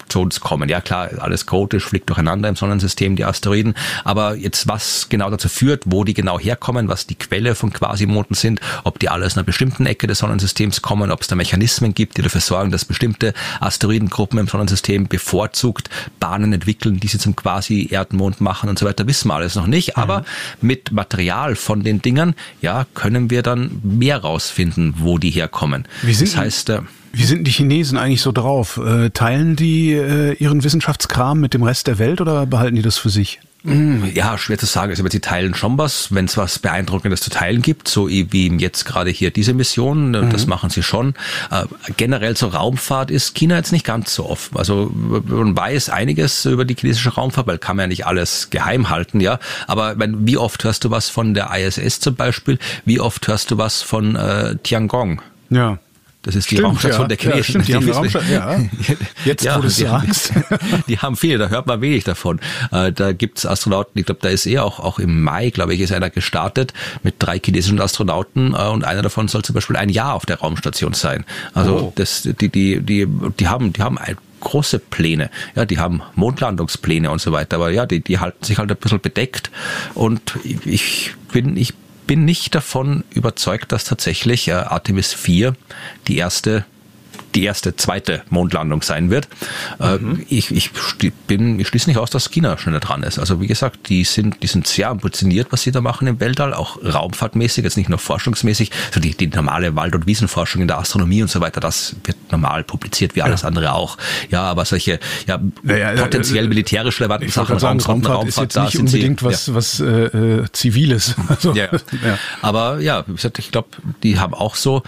zu uns kommen. Ja klar, alles chaotisch, fliegt durcheinander im Sonnensystem, die Asteroiden. Aber jetzt was genau dazu führt, wo die genau herkommen, was die Quelle von Quasimonden sind, ob die alle aus einer bestimmten Ecke des Sonnensystems kommen, ob es da Mechanismen gibt, die dafür sorgen, dass bestimmte Asteroidengruppen im Sonnensystem bevorzugt Bahnen entwickeln, die sie zum Quasi-Erdmond machen und so weiter, wissen wir alles noch nicht. Aber mhm. mit Material von den Dingern, ja, können wir dann mehr rausfinden, wo die herkommen. Wie sind das heißt, äh, Wie sind die Chinesen eigentlich so drauf? Äh, teilen die äh, ihren Wissenschaftskram mit dem Rest der Welt oder behalten die das für sich? Ja, schwer zu sagen. Also sie teilen schon was, wenn es was Beeindruckendes zu teilen gibt, so wie jetzt gerade hier diese Mission, mhm. das machen sie schon. Äh, generell zur Raumfahrt ist China jetzt nicht ganz so offen. Also man weiß einiges über die chinesische Raumfahrt, weil kann man ja nicht alles geheim halten, ja. Aber wenn, wie oft hörst du was von der I S S zum Beispiel? Wie oft hörst du was von äh, Tiangong? Ja. Das ist die stimmt, Raumstation ja, der Chinesen. Ja, stimmt, die, die haben Raumstation, ja. Jetzt, ja, wo du es sagst. Die haben viele, da hört man wenig davon. Äh, da gibt's Astronauten, ich glaube, da ist er auch, auch im Mai, glaube ich, ist einer gestartet mit drei chinesischen Astronauten äh, und einer davon soll zum Beispiel ein Jahr auf der Raumstation sein. Also oh. das, die, die, die, die haben, die haben ein große Pläne. Ja, die haben Mondlandungspläne und so weiter. Aber ja, die, die halten sich halt ein bisschen bedeckt und ich bin, ich bin nicht davon überzeugt, dass tatsächlich äh, Artemis vier die erste die erste, zweite Mondlandung sein wird. Mhm. Äh, ich, ich bin, ich schließe nicht aus, dass China schneller dran ist. Also wie gesagt, die sind, die sind sehr ambitioniert, was sie da machen im Weltall, auch raumfahrtmäßig, jetzt nicht nur forschungsmäßig. Also die, die normale Wald- und Wiesenforschung in der Astronomie und so weiter, das wird normal publiziert, wie alles ja. andere auch. Ja, aber solche ja, ja, ja, potenziell militärisch relevanten Sachen, sagen, Raumfahrt, Raumfahrt ist jetzt da nicht unbedingt sie, was, ja. was äh, Ziviles. Also, ja. Ja. Aber ja, wie gesagt, ich glaube, die haben auch so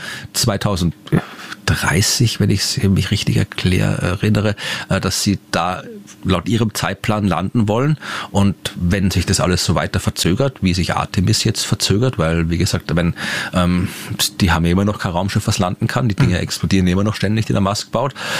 zweitausenddreißig, wenn ich mich richtig erkläre, erinnere, dass sie da laut ihrem Zeitplan landen wollen. Und wenn sich das alles so weiter verzögert, wie sich Artemis jetzt verzögert, weil, wie gesagt, wenn ähm, die haben ja immer noch kein Raumschiff, was landen kann, die Dinge explodieren immer noch ständig, die der Musk baut.